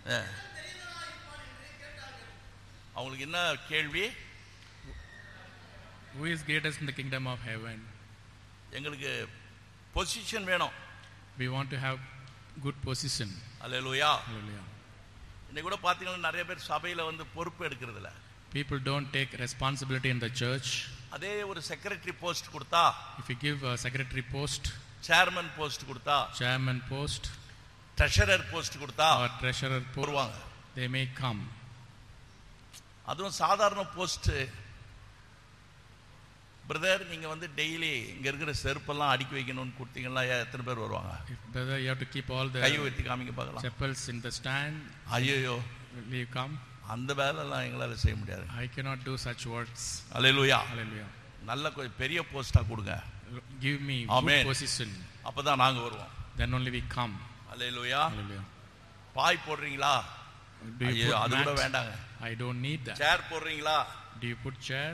அவங்களுக்கு என்ன கேள்வி? Who is greatest in the kingdom of heaven? எங்களுக்கு பொசிஷன் வேணும். We want to have good position. Hallelujah. Hallelujah. இன்னைக்கு கூட பாத்தீங்கன்னா நிறைய பேர் சபையில வந்து பொறுப்பு எடுக்கிறது இல்ல. People don't take responsibility in the church. அதே ஒரு செக்ரட்டரி போஸ்ட் கொடுத்தா, If you give a secretary post, chairman post கொடுத்தா, chairman post, ட்ரெஷரர் போஸ்ட் கொடுத்தா or treasurer post, வருவாங்க. they may come. அதுவும் சாதாரண போஸ்ட். பிரதர் நீங்க வந்து டெய்லி இங்க இருக்கிற செருப்பெல்லாம் அடுக்கி வைக்கணும்னு கொடுத்தீங்கன்னா எத்தனை பேர் வருவாங்க? If brother you have to keep all the கை வைத்து காமிங்க பார்க்கலாம். chappals in the stand, ஐயோ will you come? அந்த வேலைலாம் எங்களால செய்ய முடியாது. I cannot do such works. Hallelujah. Hallelujah. நல்ல கொஞ்சம் பெரிய போஸ்டா கொடுங்க. Give me Amen. good position. அப்பதான் நாங்க வருவோம். Then only we come. Hallelujah. Hallelujah. பாய் போடுறீங்களா? Do you ஐயோ put அது கூட mat? வேண்டாங்க. I don't need that. சேர் போடுறீங்களா? Do you put chair?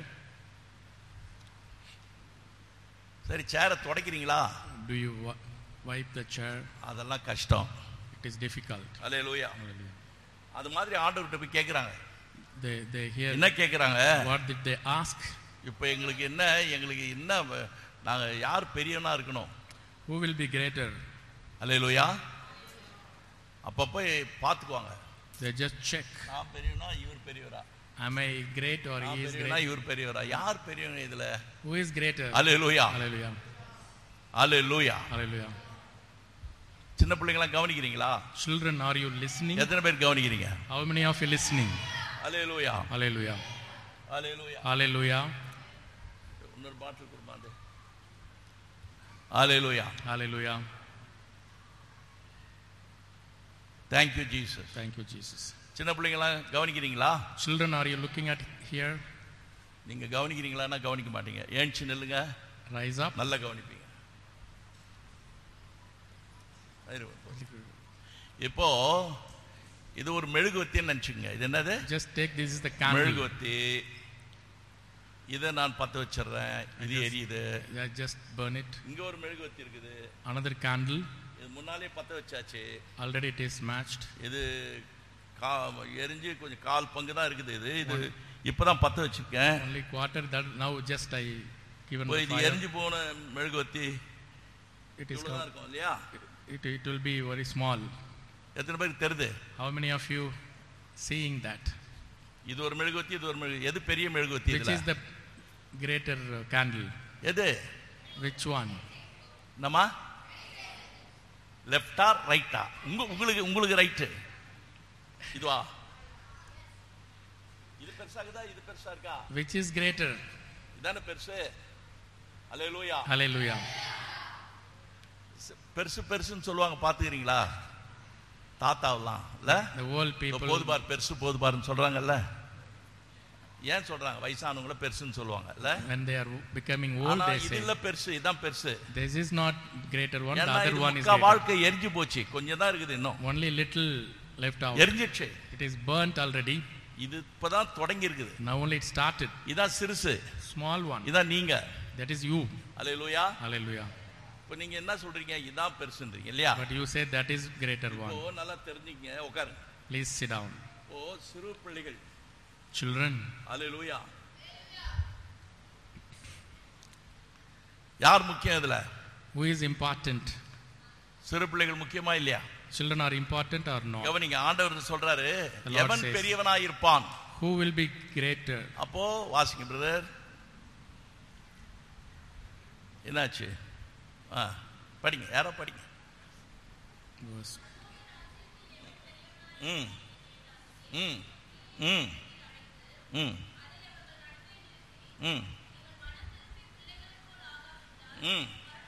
சரி சேரை துடைக்கிறீங்களா? Do you wipe the chair? அதெல்லாம் கஷ்டம். It is difficult. Hallelujah. Hallelujah. அது மாதிரி ஆண்டவர்கிட்ட போய் கேக்குறாங்க. They hear. என்ன கேக்குறாங்க? What did they ask? இப்போ எங்களுக்கு என்ன நாங்க யார் பெரியவனா இருக்கணும்? Who will be greater? அல்லேலூயா. அப்பப்போ பாத்துக்குவாங்க. They just check. நான் பெரியவனா இவர் பெரியவரா? Am I great or he is great? இவர் பெரியவரா? யார் பெரியவங்க இதுல? Who is greater? Hallelujah. Hallelujah. Hallelujah. Hallelujah. சின்ன பிள்ளைங்களா கவனிக்கிறீங்களா? Children, are you listening? எத்தனை பேர் கவனிக்கிறீங்க? How many of you listening? Hallelujah. Hallelujah. Hallelujah. Hallelujah. இன்னொரு பாட்டில் கொடுப்பாங்க. அல்லேலூயா. Hallelujah. Thank you Jesus. Thank you Jesus. சின்ன பிள்ளைங்களா கவனிக்கிறீங்களா? Children, are you looking at here? நீங்க கவனிக்கிறீங்களான்னா கவனிக்க மாட்டீங்க. ஏன்ச்சு நில்லுங்க. Rise up. நல்லா கவனிப்பீங்க. இப்போ இது ஒரு மெழுகுவத்தின்னு நினைச்சுங்க. இது என்னது? Just take this is the candle. மெழுகுவத்தி. இதை நான் பத்த வச்சிடுறேன். இது எரியுது. Just burn it. இங்க ஒரு மெழுகுவத்தி இருக்குது. Another candle. இது முன்னாலே பத்த வச்சாச்சு. Already it is matched. இது எரிஞ்சு கொஞ்சம் கால் பங்கு தான் இருக்குது. இது இப்பதான் பத்த வச்சிருக்கேன். Only quarter that now just I given the இது fire. எரிஞ்சு போன மெழுகுவத்தி It is இருக்கும் இல்லையா? it will be very small. எத்தனை பேருக்கு தெரியுது? How many of you seeing that? இது ஒரு மெழுகுவத்தி, இது ஒரு மெழுகு. எது பெரிய மெழுகுவத்தி? Which is the greater candle? எது? Which one? நம்ம லெஃப்டா ரைட்டா? உங்களுக்கு ரைட். இதுவா? இது பெருசாகுதா இது பெருசா இருக்கா? Which is greater? இதானே பெருசு. அல்லேலூயா. Hallelujah. பெருசுன்னு சொல்லுவாங்க பாத்துக்கிறீங்களா? தாத்தாவெல்லாம் இல்ல? The old people. போதுபார் பெருசு போதுபார்னு சொல்றாங்கல்ல. ஏன் சொல்றாங்க? வயசானவங்கள பெருசுன்னு சொல்லுவாங்க இல்ல? When they are becoming old they say. இது இல்ல பெருசு, இதான் பெருசு. This is not greater one, the other one is greater. வாழ்க்கை எரிஞ்சு போச்சு. கொஞ்சம் தான் இருக்குது இன்னும். Only little left out. எரிஞ்சிச்சு. It is burnt already. இது இப்பதான் தொடங்கி இருக்குது. Now only it started. இதான் சிறுசு. Small one. இதான் நீங்க. That is you. Hallelujah. Hallelujah. இப்போ நீங்க என்ன சொல்றீங்க? இதான் பெருசுன்றீங்க இல்லையா? But you said that is greater one. ஓ நல்லா தெரிஞ்சுங்க. உட்காருங்க. Please sit down. ஓ சிறு பிள்ளைகள். Children. அல்லேலூயா. யார் முக்கியம் இதுல? Who is important? சிறு பிள்ளைகள் முக்கியமா இல்லையா? Children are important or not? கவனிங்க. ஆண்டவர் சொல்றாரு The Lord எவன் says, பெரியவனாய் இருப்பான்? Who will be greater? அப்போ வாசிங்க பிரதர். என்னாச்சு? படிங்க. யாரோ படிங்க. Verse. ம் ம் ம் ம் ம் ம்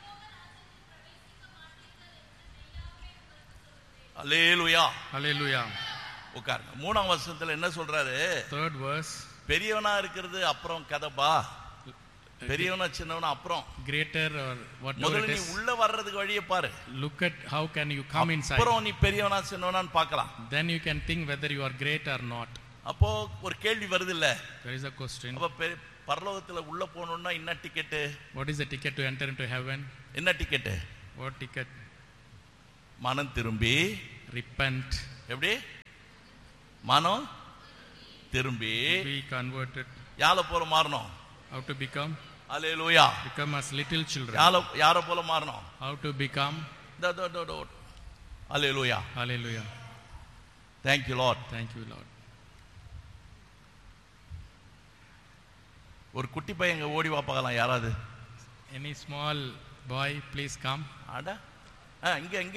அல்லேலூயா. Hallelujah. உட்காருங்க. 3ஆம் வசனத்துல என்ன சொல்றாரு? Third verse. பெரியவனா இருக்கிறது அப்புறம் கதப்பா. பெரியவனா சின்னவனா அப்புறம். Greater or whatever முதல்ல it நீ is. உள்ள வர்றதுக்கு வழியை பாரு. Look at how can you come inside. அப்புறம் நீ பெரியவனா சின்னவனான்னு பார்க்கலாம். Then you can think whether you are great or not. அப்போ ஒரு கேள்வி வருது இல்ல? There is a question. அப்ப பரலோகத்துல உள்ள போகணும்னா என்ன ticket? What is the ticket to enter into heaven? என்ன டிக்கெட்? What ticket? மனம் திரும்பி Repent. எப்படி? மனம் திரும்பி be converted. யாரை போல மாறணும்? How to become? Hallelujah. Become as little children. யாரை போல மாறணும்? How to become? Hallelujah. Hallelujah. Thank you Lord. Thank you, Lord. ஒரு குட்டி பையன் ஓடி வா பார்க்கலாம் யாராவது. Any small boy, please come. அட இங்க இங்க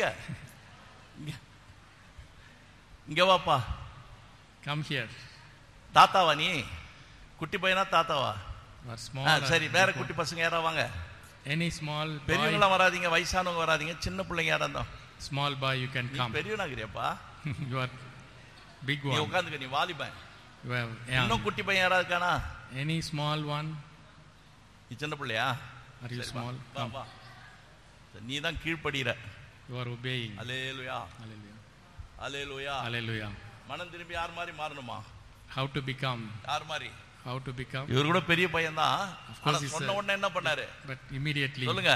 இங்க வாப்பா. Come here. தாத்தாவா நீ? குட்டி பையனா தாத்தாவா? Or small. சரி, வேற குட்டி பசங்க யாரா வாங்க. Any small boy. பெரியவங்க வராதீங்க, வயசானவங்க வராதீங்க, சின்ன பிள்ளைங்க யாரா இருந்தா. Small boy, you can come. பெரியவனாகிறியப்பா. You are big நீ one. உட்கார்ந்துக்க, நீ வாலிபன். You have இன்னும் young. குட்டி பையன் யாரா இருக்கானா? Any small one? நீ சின்ன பிள்ளையா? Are you small? வா Come. வா. நீ தான் கீழ்ப்படிற. You are obeying. Hallelujah. Hallelujah. Hallelujah. Hallelujah. மனம் திரும்பி யார் மாதிரி மாறணுமா? How to become? யார் மாதிரி? How to become? இவர் கூட பெரிய பையன் தான். Of course, ஆனா he's சொன்ன உடனே என்ன பண்ணாரு? But immediately சொல்லுங்க.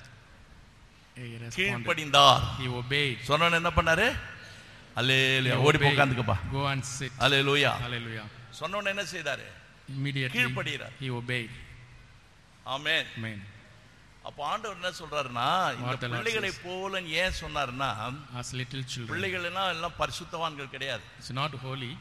he responded. கீழ்ப்படிந்தார். He obeyed. சொன்ன உடனே என்ன பண்ணாரு? அல்லேலூயா. He ஓடி obeyed. உட்கார்ந்துக்கப்பா. Go and sit. Hallelujah. Hallelujah. சொன்ன உடனே என்ன செய்தாரு? Immediately கீழ்ப்படிறார். he obeyed. Amen. Amen. அப்ப ஆண்டவர் என்ன சொல்றாருன்னா, இந்த What the Lord பிள்ளைகளை says. போல ஏன் சொன்னாருன்னா, As little children. பிள்ளைகள்னா எல்லாம் பரிசுத்தவான்கள் கிடையாது. It's not holy.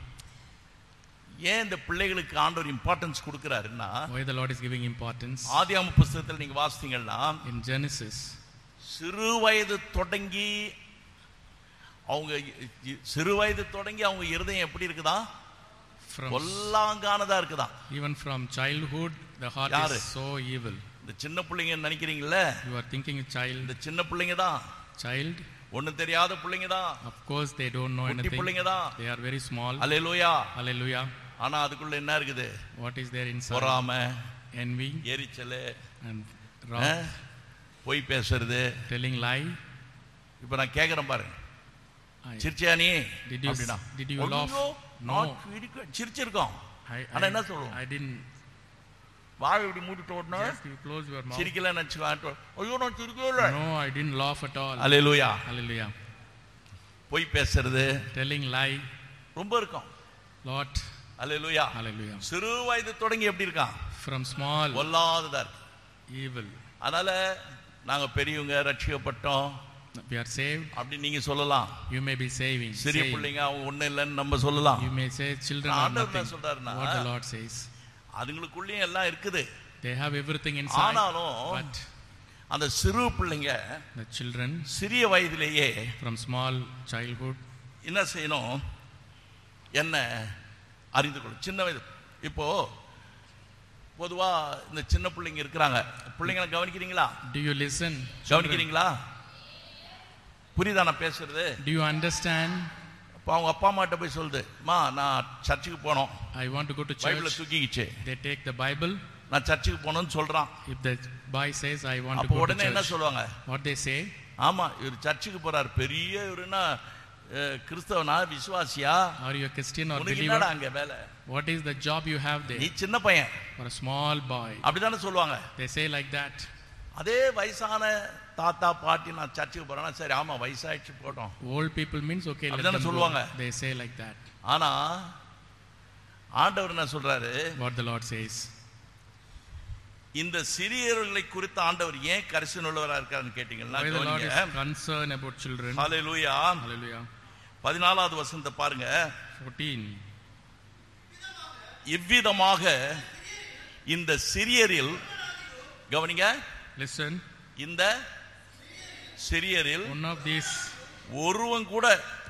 ஏன் இந்த பிள்ளைகளுக்கு ஆண்டவர் importance கொடுக்கிறாருன்னா, Why the Lord is giving importance? ஆதியாகம புத்தகத்தில் நீங்க வாசித்தீங்கன்னா, In Genesis, சிறு வயது தொடங்கி அவங்க இருதயம் எப்படி இருக்குதா? from கொல்லாங்கானதா இருக்குதா? even from childhood, the heart யாரு? is so evil. இந்த சின்ன பிள்ளைங்க நினைக்கிறீங்கல்ல, You are thinking a child. இந்த சின்ன பிள்ளைங்க தான், Child, ஒண்ணும் தெரியாத பிள்ளைங்க தான், of course they don't know குட்டி anything. பிள்ளைங்க தான். They are very small. Hallelujah. Hallelujah. ஆனா அதுக்குள்ள என்ன இருக்குது? What is there inside? பொறாமை, Envy எரிச்சல், and wrath, பொய் பேசுறது. telling lie. இப்ப நான் கேக்குறேன் பாருங்க, I- சிரிச்சியா நீ? Did you- அப்படின்னா, did you laugh? ஐயோ, No. நான் சிரிச்சிருக்கோம். ஆனா என்ன சொல்லுவோம்? I didn't. வாய் இப்படி மூடிட்டு ஓடணும், Just you close your mouth. சிரிக்கல நினைச்சுக்கோ. ஐயோ நான் சிரிக்கவே இல்லை. No, I didn't laugh at all. Hallelujah. Hallelujah. பொய் பேசுறது Telling lie. ரொம்ப இருக்கும். Lord. அல்லேலூயா. Hallelujah. சிறு வயது தொடங்கி எப்படி இருக்கான்? From small, கொல்லாததா இருக்கு. evil. அதனால நாங்க பெரியவங்க ரட்சிக்கப்பட்டோம் We are saved. அப்படி நீங்க சொல்லலாம். You may be saving. சிறிய Saved. பிள்ளைங்க அவங்க ஒண்ணு இல்லைன்னு நம்ம சொல்லலாம். You may say children are ஆண்டவர் என்ன nothing. சொல்றாருன்னா, What the Lord says. அதுங்களுக்குள்ளேயும் எல்லாம் இருக்குது. They have everything inside. ஆனாலும் But அந்த சிறு பிள்ளைங்க the children சிறிய வயதிலேயே from small childhood, என்ன செய்யணும்? என்ன அறிந்து கொள்ளும். சின்ன வயது இப்போ பொதுவா இந்த சின்ன பிள்ளைங்க இருக்கிறாங்க. பிள்ளைங்களை கவனிக்கிறீங்களா? do you listen? Children, கவனிக்கிறீங்களா? புரியுதா நான் பேசுறது? do you understand? இப்போ அவங்க அப்பா அம்மாட்ட போய் சொல்லுது, அம்மா நான் சர்ச்சுக்கு போனோம், I want to go to பைபிளை church. தூக்கிக்கிச்சு, They take the Bible. நான் சர்ச்சுக்கு போனோம்னு சொல்றான். If the boy says, I want to அப்போ go to உடனே என்ன church, சொல்லுவாங்க? what they say? ஆமா இவர் சர்ச்சுக்கு போறாரு, பெரிய இவருன்னா கிறிஸ்தவனா விசுவாசியா, Are you a Christian or உனக்கு believer? என்னடா அங்க வேலை? What is the job you have நீ there? சின்ன பையன் For a small boy. அப்படிதானே சொல்லுவாங்க. They say like that. அதே வயசான தாத்தா பாட்டி நான் சர்ச்சுக்கு போறேன்னா சரி ஆமா வயசாயிடுச்சு போட்டோம் Old people means okay, let அப்படிதானே them go. சொல்லுவாங்க. They say like that. ஆனா ஆண்டவர் என்ன சொல்றாரு? What the Lord says. இந்த சிறியவர்களை குறித்த ஆண்டவர் ஏன் கரிசனை உள்ளவரா இருக்காருன்னு கேட்டீங்கன்னா, Why the Lord is கவனிங்க. concerned about children. Hallelujah. Hallelujah. 14வது வசனத்தை பாருங்க. 14. இவ்விதமாக இந்த சிறியரில் கவனிங்க, Listen. இந்த சிறியரில் One of these ஒருவன் கூட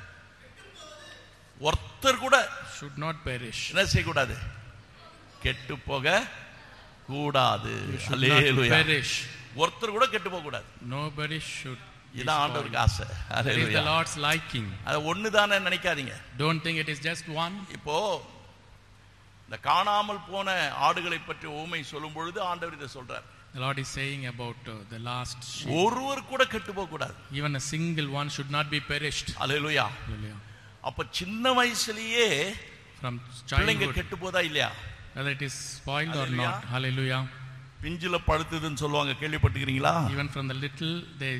ஒருத்தர் கூட should not perish. என்ன செய்யக்கூடாது? கெட்டு போக கூடாது. You should hallelujah. not perish. ஒருத்தர் கூட கெட்டு போக கூடாது. Nobody should. இதான் ஆண்டவருக்கு ஆசை. It is the hallelujah. Lord's liking. அது ஒண்ணுதானே நினைக்காதீங்க. Don't think it is just one. இப்போ இந்த காணாமல் போன ஆடுகளை பற்றி ஊமை சொல்லும் பொழுது ஆண்டவர் இதை சொல்றார். The Lord is saying about the last sheep. ஒருவர் கூட கெட்டு போக கூடாது. Even a single one should not be perished. Hallelujah. Hallelujah. அப்ப சின்ன வயசுலயே From பிள்ளைங்க childhood, கெட்டு போதா இல்லையா? whether it is spoiled or Hallelujah. not. Hallelujah. பிஞ்சில பழுத்துதுன்னு சொல்லுவாங்க, கேள்விப்பட்டிருக்கிறீங்களா? Even from the little, they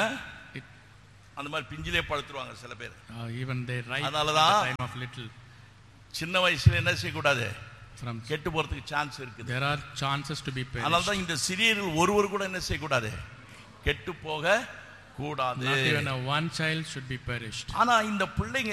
அந்த மாதிரி பிஞ்சிலே பழுத்துருவாங்க சில பேர். even they ripe at the அதனாலதான் time of little. சின்ன வயசுல என்ன செய்யக்கூடாது, From கெட்டு போறதுக்கு சான்ஸ் இருக்குது. there are chances to be அதனால perished. தான் இந்த சிறியர்கள் ஒருவர் கூட என்ன செய்யக்கூடாது, கெட்டு போக கூடாது. Not even one child should be perished. ஆனா இந்த பிள்ளைங்க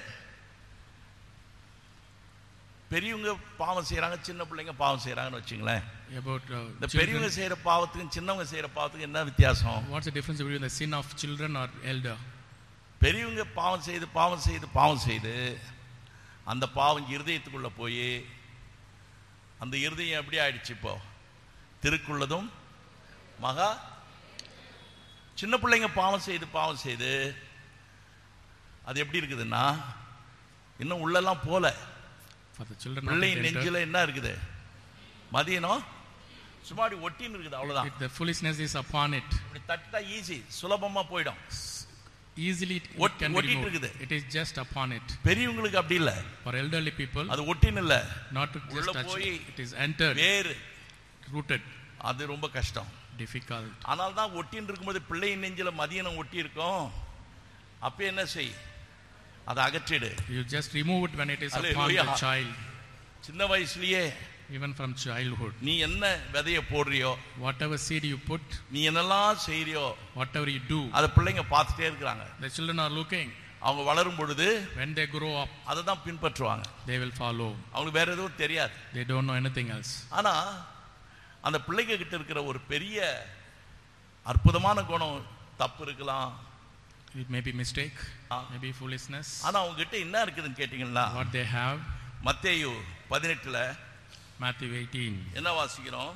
பெரியவங்க பாவம் செய்யறாங்க, சின்ன பிள்ளைங்க பாவம் செய்யறாங்கன்னு வச்சுங்களேன். About இந்த children, பெரியவங்க செய்யற பாவத்துக்கும் சின்னவங்க செய்யற பாவத்துக்கும் என்ன வித்தியாசம்? what's the difference between the sin of children or elder? பெரியவங்க பாவம் செய்து பாவம் செய்து பாவம் செய்து அந்த பாவம் இருதயத்துக்குள்ள போய் அந்த இருதயம் எப்படி ஆயிடுச்சு, இப்போ திருக்குள்ளதும் மகா. சின்ன பிள்ளைங்க பாவம் செய்து அது எப்படி இருக்குதுன்னா இன்னும் உள்ளெல்லாம் போல. For the children, பிள்ளை நெஞ்சில என்ன இருக்குது, மதியனம் சும்மாடி ஒட்டின்னு இருக்குது, அவ்வளவுதான். the foolishness is upon it. இப்படி தட்டா ஈஸி, சுலபமா போயிடும். Easily it can be ஒட்டிட்டு இருக்குது. removed. It is just upon it. பெரியவங்களுக்கு அப்படி இல்ல, For elderly people, அது ஒட்டின்னு இல்ல, not to just உள்ள touch போய் it. It is entered, வேறு, rooted, அது ரொம்ப கஷ்டம். difficult. ஆனால் தான் ஒட்டின்னு இருக்கும்போது பிள்ளை நெஞ்சில மதியனம் ஒட்டி இருக்கும், அப்ப என்ன செய், அதை அகற்றிடு. You just remove it when it is upon Hallelujah. the child. சின்ன வயசுலயே Even from childhood, நீ என்ன விதைய போடுறியோ, whatever seed you put, நீ என்னெல்லாம் செய்றியோ, whatever you do, அதை பிள்ளைங்க பார்த்துட்டே இருக்கிறாங்க. the children are looking. அவங்க வளரும் பொழுது When they grow up, அதை தான் பின்பற்றுவாங்க. they will follow. அவங்களுக்கு வேற எதுவும் தெரியாது. They don't know anything else. ஆனா அந்த பிள்ளைங்க கிட்ட இருக்கிற ஒரு பெரிய அற்புதமான குணம், தப்பு இருக்கலாம், It may be mistake, maybe foolishness. ஆனா அவங்க கிட்ட என்ன இருக்குதுன்னு கேட்டீங்கன்னா, What they have, மத்தேயு 18 Matthew 18, என்ன வாசிக்கிறோம்,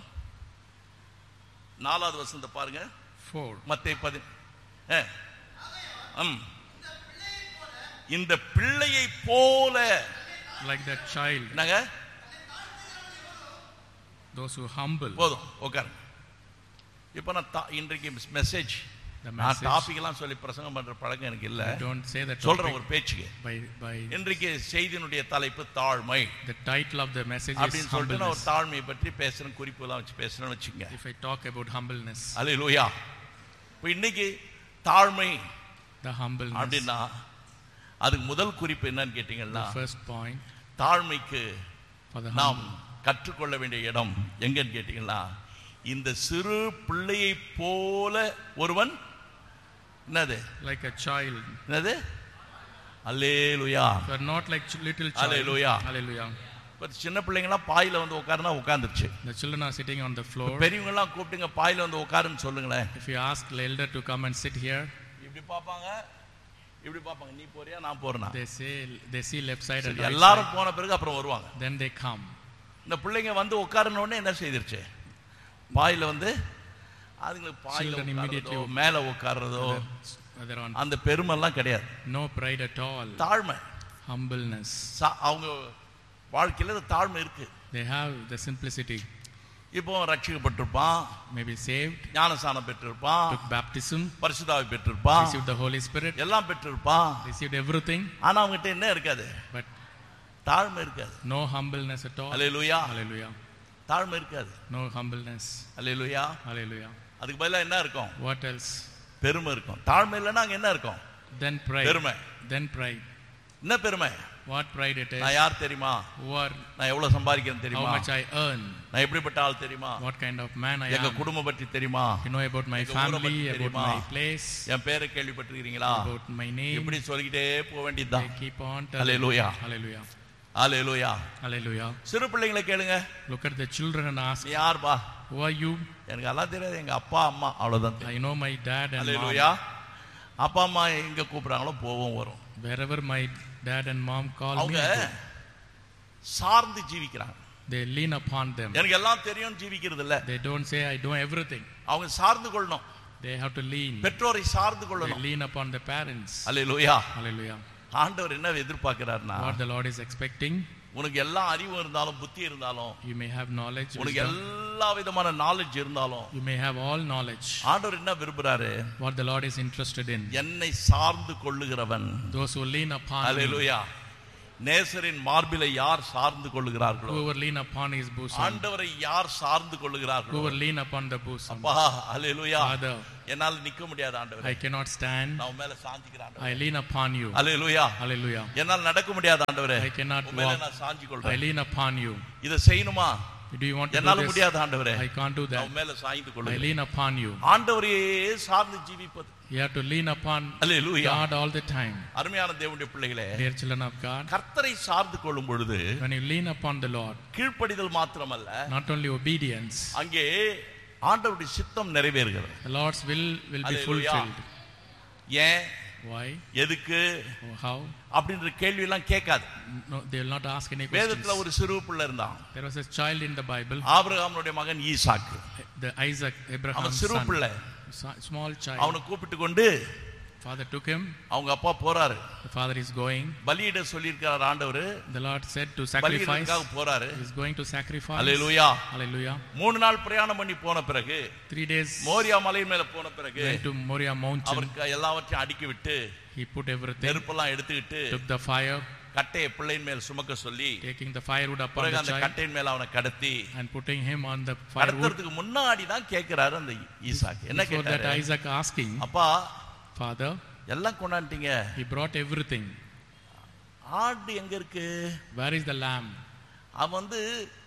4வது வசனத்தை பாருங்க. 4. மத்தேயு 18 இந்த பிள்ளையை போல, Like that child, என்னங்க, those who humble. போதும் உட்காருங்க. இப்போ நான் இன்றைக்கு மெசேஜ், The நான் message, டாபிக் எல்லாம் சொல்லி பிரசங்கம் பண்ற பழக்கம் எனக்கு இல்ல, I don't say that சொல்ற topic ஒரு பேச்சுக்கு. by இன்றைக்கு செய்தியினுடைய தலைப்பு தாழ்மை the title of the message is அப்படின்னு சொல்லிட்டு நான் ஒரு humbleness. தாழ்மையை பற்றி பேசுறேன், குறிப்புலாம் வச்சு பேசுறேன்னு வச்சுங்க. If I talk about humbleness, அல்லேலூயா. இப்போ இன்னைக்கு தாழ்மை the humbleness, அப்படின்னா அதுக்கு முதல் குறிப்பு என்னன்னு கேட்டீங்கன்னா, the first point தாழ்மைக்கு for the நாம் humble, கற்றுக்கொள்ள வேண்டிய இடம் எங்கன்னு கேட்டீங்கன்னா, இந்த சிறு பிள்ளையை போல ஒருவன் என்னது, like a child. என்னது, அல்லேலூயா. You are not like little child. Hallelujah. Hallelujah. இப்போ சின்ன பிள்ளைங்களாம் பாயில வந்து உட்காருனா உட்கார்ந்துருச்சு. The children are sitting on the floor. பெரியவங்க எல்லாம் கூப்பிட்டுங்க பாயில வந்து உட்காருன்னு சொல்லுங்களேன். If you ask the elder to come and sit here, இப்படி பாப்பாங்க, இப்படி பாப்பாங்க, நீ போறியா நான் போறேனா, they see left side and right எல்லாரும் side. போன பிறகு அப்புறம் வருவாங்க. Then they come. இந்த பிள்ளைங்க வந்து உட்காருன உடனே என்ன செய்திருச்சு, பாயில வந்து அதுங்களுக்கு பாயில Children immediately உட்கார்றதோ மேல உட்கார்றதோ Whether on அந்த பெருமைலாம் கிடையாது. no pride at all. தாழ்மை, Humbleness. அவங்க வாழ்க்கையில இந்த தாழ்மை இருக்கு. They have the simplicity. இப்போ ரட்சிக்கப்பட்டிருப்பான், Maybe saved, ஞானஸ்நானம் பெற்றிருப்பான், took baptism, பரிசுத்தாவி பெற்றிருப்பான், received the Holy Spirit, எல்லாம் பெற்றிருப்பான். received everything, ஆனா அவங்ககிட்ட என்ன இருக்காது, but தாழ்மை இருக்காது. no humbleness at all. Hallelujah. Hallelujah. தாழ்மை இருக்காது. No humbleness. அல்லேலூயா. Hallelujah. அதுக்கு பதிலா என்ன இருக்கும், What else? பெருமை இருக்கும். தாழ்மை இல்லைன்னா அங்க என்ன இருக்கும், Then pride. பெருமை. Then pride. என்ன பெருமை, What pride it is? நான் யார் தெரியுமா, Who are, நான் எவ்வளவு சம்பாதிக்கிறேன் how தெரியுமா, much I earn, நான் எப்படிப்பட்ட ஆள் தெரியுமா, what kind of man I எங்க am. குடும்பம் பற்றி தெரியுமா, You know about my எங்க ஊரை family, பற்றி about தெரியுமா, my place, என் பேரை கேள்விப்பட்டிருக்கிறீங்களா, about my name. இப்படி சொல்லிக்கிட்டே போக I வேண்டியதுதான். keep on telling. Hallelujah. Hallelujah. Hallelujah. Hallelujah. சிறு பிள்ளைங்களை கேளுங்க, Look at the children and ask, நீ யார்பா, who are you? எனக்கு எல்லாம் தெரியாது, எங்க அப்பா அம்மா அவ்வளவுதான் தெரியும். I know my dad and hallelujah. mom. அப்பா அம்மா எங்க கூப்பிடுறாங்களோ போவோம் வரும். Wherever my dad and mom call me, அவங்க I go. சார்ந்து ஜீவிக்கிறாங்க. They lean upon them. எனக்கு எல்லாம் தெரியும் ஜீவிக்கிறது இல்ல, They don't say I know everything. அவங்க சார்ந்து கொள்ளணும், They have to lean. பெற்றோரை சார்ந்து They கொள்ளணும். lean upon the parents. Hallelujah. Hallelujah. ஆண்டவர் என்ன எதிர்பார்க்கிறார்னா, What the Lord is expecting, உனக்கு எல்லா அறிவும் இருந்தாலும் புத்தி இருந்தாலும், you may have knowledge, உனக்கு wisdom. எல்லா விதமான நாலேஜ் இருந்தாலும், You may have all knowledge. ஆண்டவர் என்ன விரும்புறாரு, What the Lord is interested in, என்னை சார்ந்து கொள்ளுகிறவன். those who lean upon me. அல்லேலூயா. நேசரின் மார்பிலை யார் சார்ந்து கொள்ளுகிறார்களோ, whoever lean upon his bosom, ஆண்டவரை யார் சார்ந்து கொள்ளுகிறார்களோ, whoever lean upon the bosom. அப்பா ஹalleluya. Father, என்னால் நிக்க முடியாது ஆண்டவரே, I cannot stand. நான் உன் மேல சாஞ்சிக்கிறேன் I ஆண்டவரே. lean upon you. Hallelujah. Hallelujah. என்னால் நடக்க முடியாது ஆண்டவரே, I cannot உன் மேல walk. நான் சாஞ்சி I கொள்றேன். lean upon you. இத செய்யணுமா? Do you want to என்னால do this? முடியாது ஆண்டவரே, I can't do நான் that. உன் மேல சாய்ந்து I கொள்றேன். lean upon you. ஆண்டவரையே சார்ந்து ஜீவிப்பது. You have to lean upon hallelujah. God all the time. அருமையான தேவனுடைய பிள்ளைகளே, Dear children of God, கர்த்தரை சார்ந்து கொள்ளும் பொழுது when you lean upon the Lord, கீழ்ப்படிதல் மாத்திரமல்ல, not only obedience, அங்கே ஆண்டவருடைய சித்தம் நிறைவேறுகிறது. the Lord's will be Hallelujah. fulfilled. ஏன், Why? எதுக்கு Or how? அப்படின்ற கேள்வி எல்லாம் கேட்காது. No, they will not ask any questions. வேதத்துல ஒரு சிறு பிள்ளை இருந்தான். There was a child in the Bible, ஆபிரகாமுடைய மகன் ஈசாக்கு. the Isaac, Abraham's அவன் சிறு son, பிள்ளை. small child. அவனை கூப்பிட்டு கொண்டு Father took him. அவங்க அப்பா போறாரு. The father is going. பலியிட சொல்லியிருக்கிறார் ஆண்டவர். The Lord said to sacrifice. பலியிடக்காக போறாரு. He is going to sacrifice. Hallelujah. Hallelujah. 3 நாள் பிரயாணம் பண்ணி போன பிறகு, 3 days மோரியா மலை மேல போன பிறகு, went to Moriah mountain. அவருக்கு எல்லாவற்றையும் அடுக்கி விட்டு, He put everything, நெருப்பெல்லாம் எடுத்துக்கிட்டு, took the fire, கட்டையை பிள்ளையின் மேல் சுமக்க சொல்லி, taking the firewood upon பிறகு the அந்த child கட்டையின் மேல அவனை கடத்தி, and putting him on the firewood. கடத்துறதுக்கு முன்னாடி தான் கேட்கிறாரு அந்த ஈசாக்கு. என்ன Before that, கேட்டாரு? Isaac asking, அப்பா, Father, எல்லாம் கொண்டாண்டிங்க, he brought everything. ஆடு எங்க இருக்கு? Where is the lamb? அவன் வந்து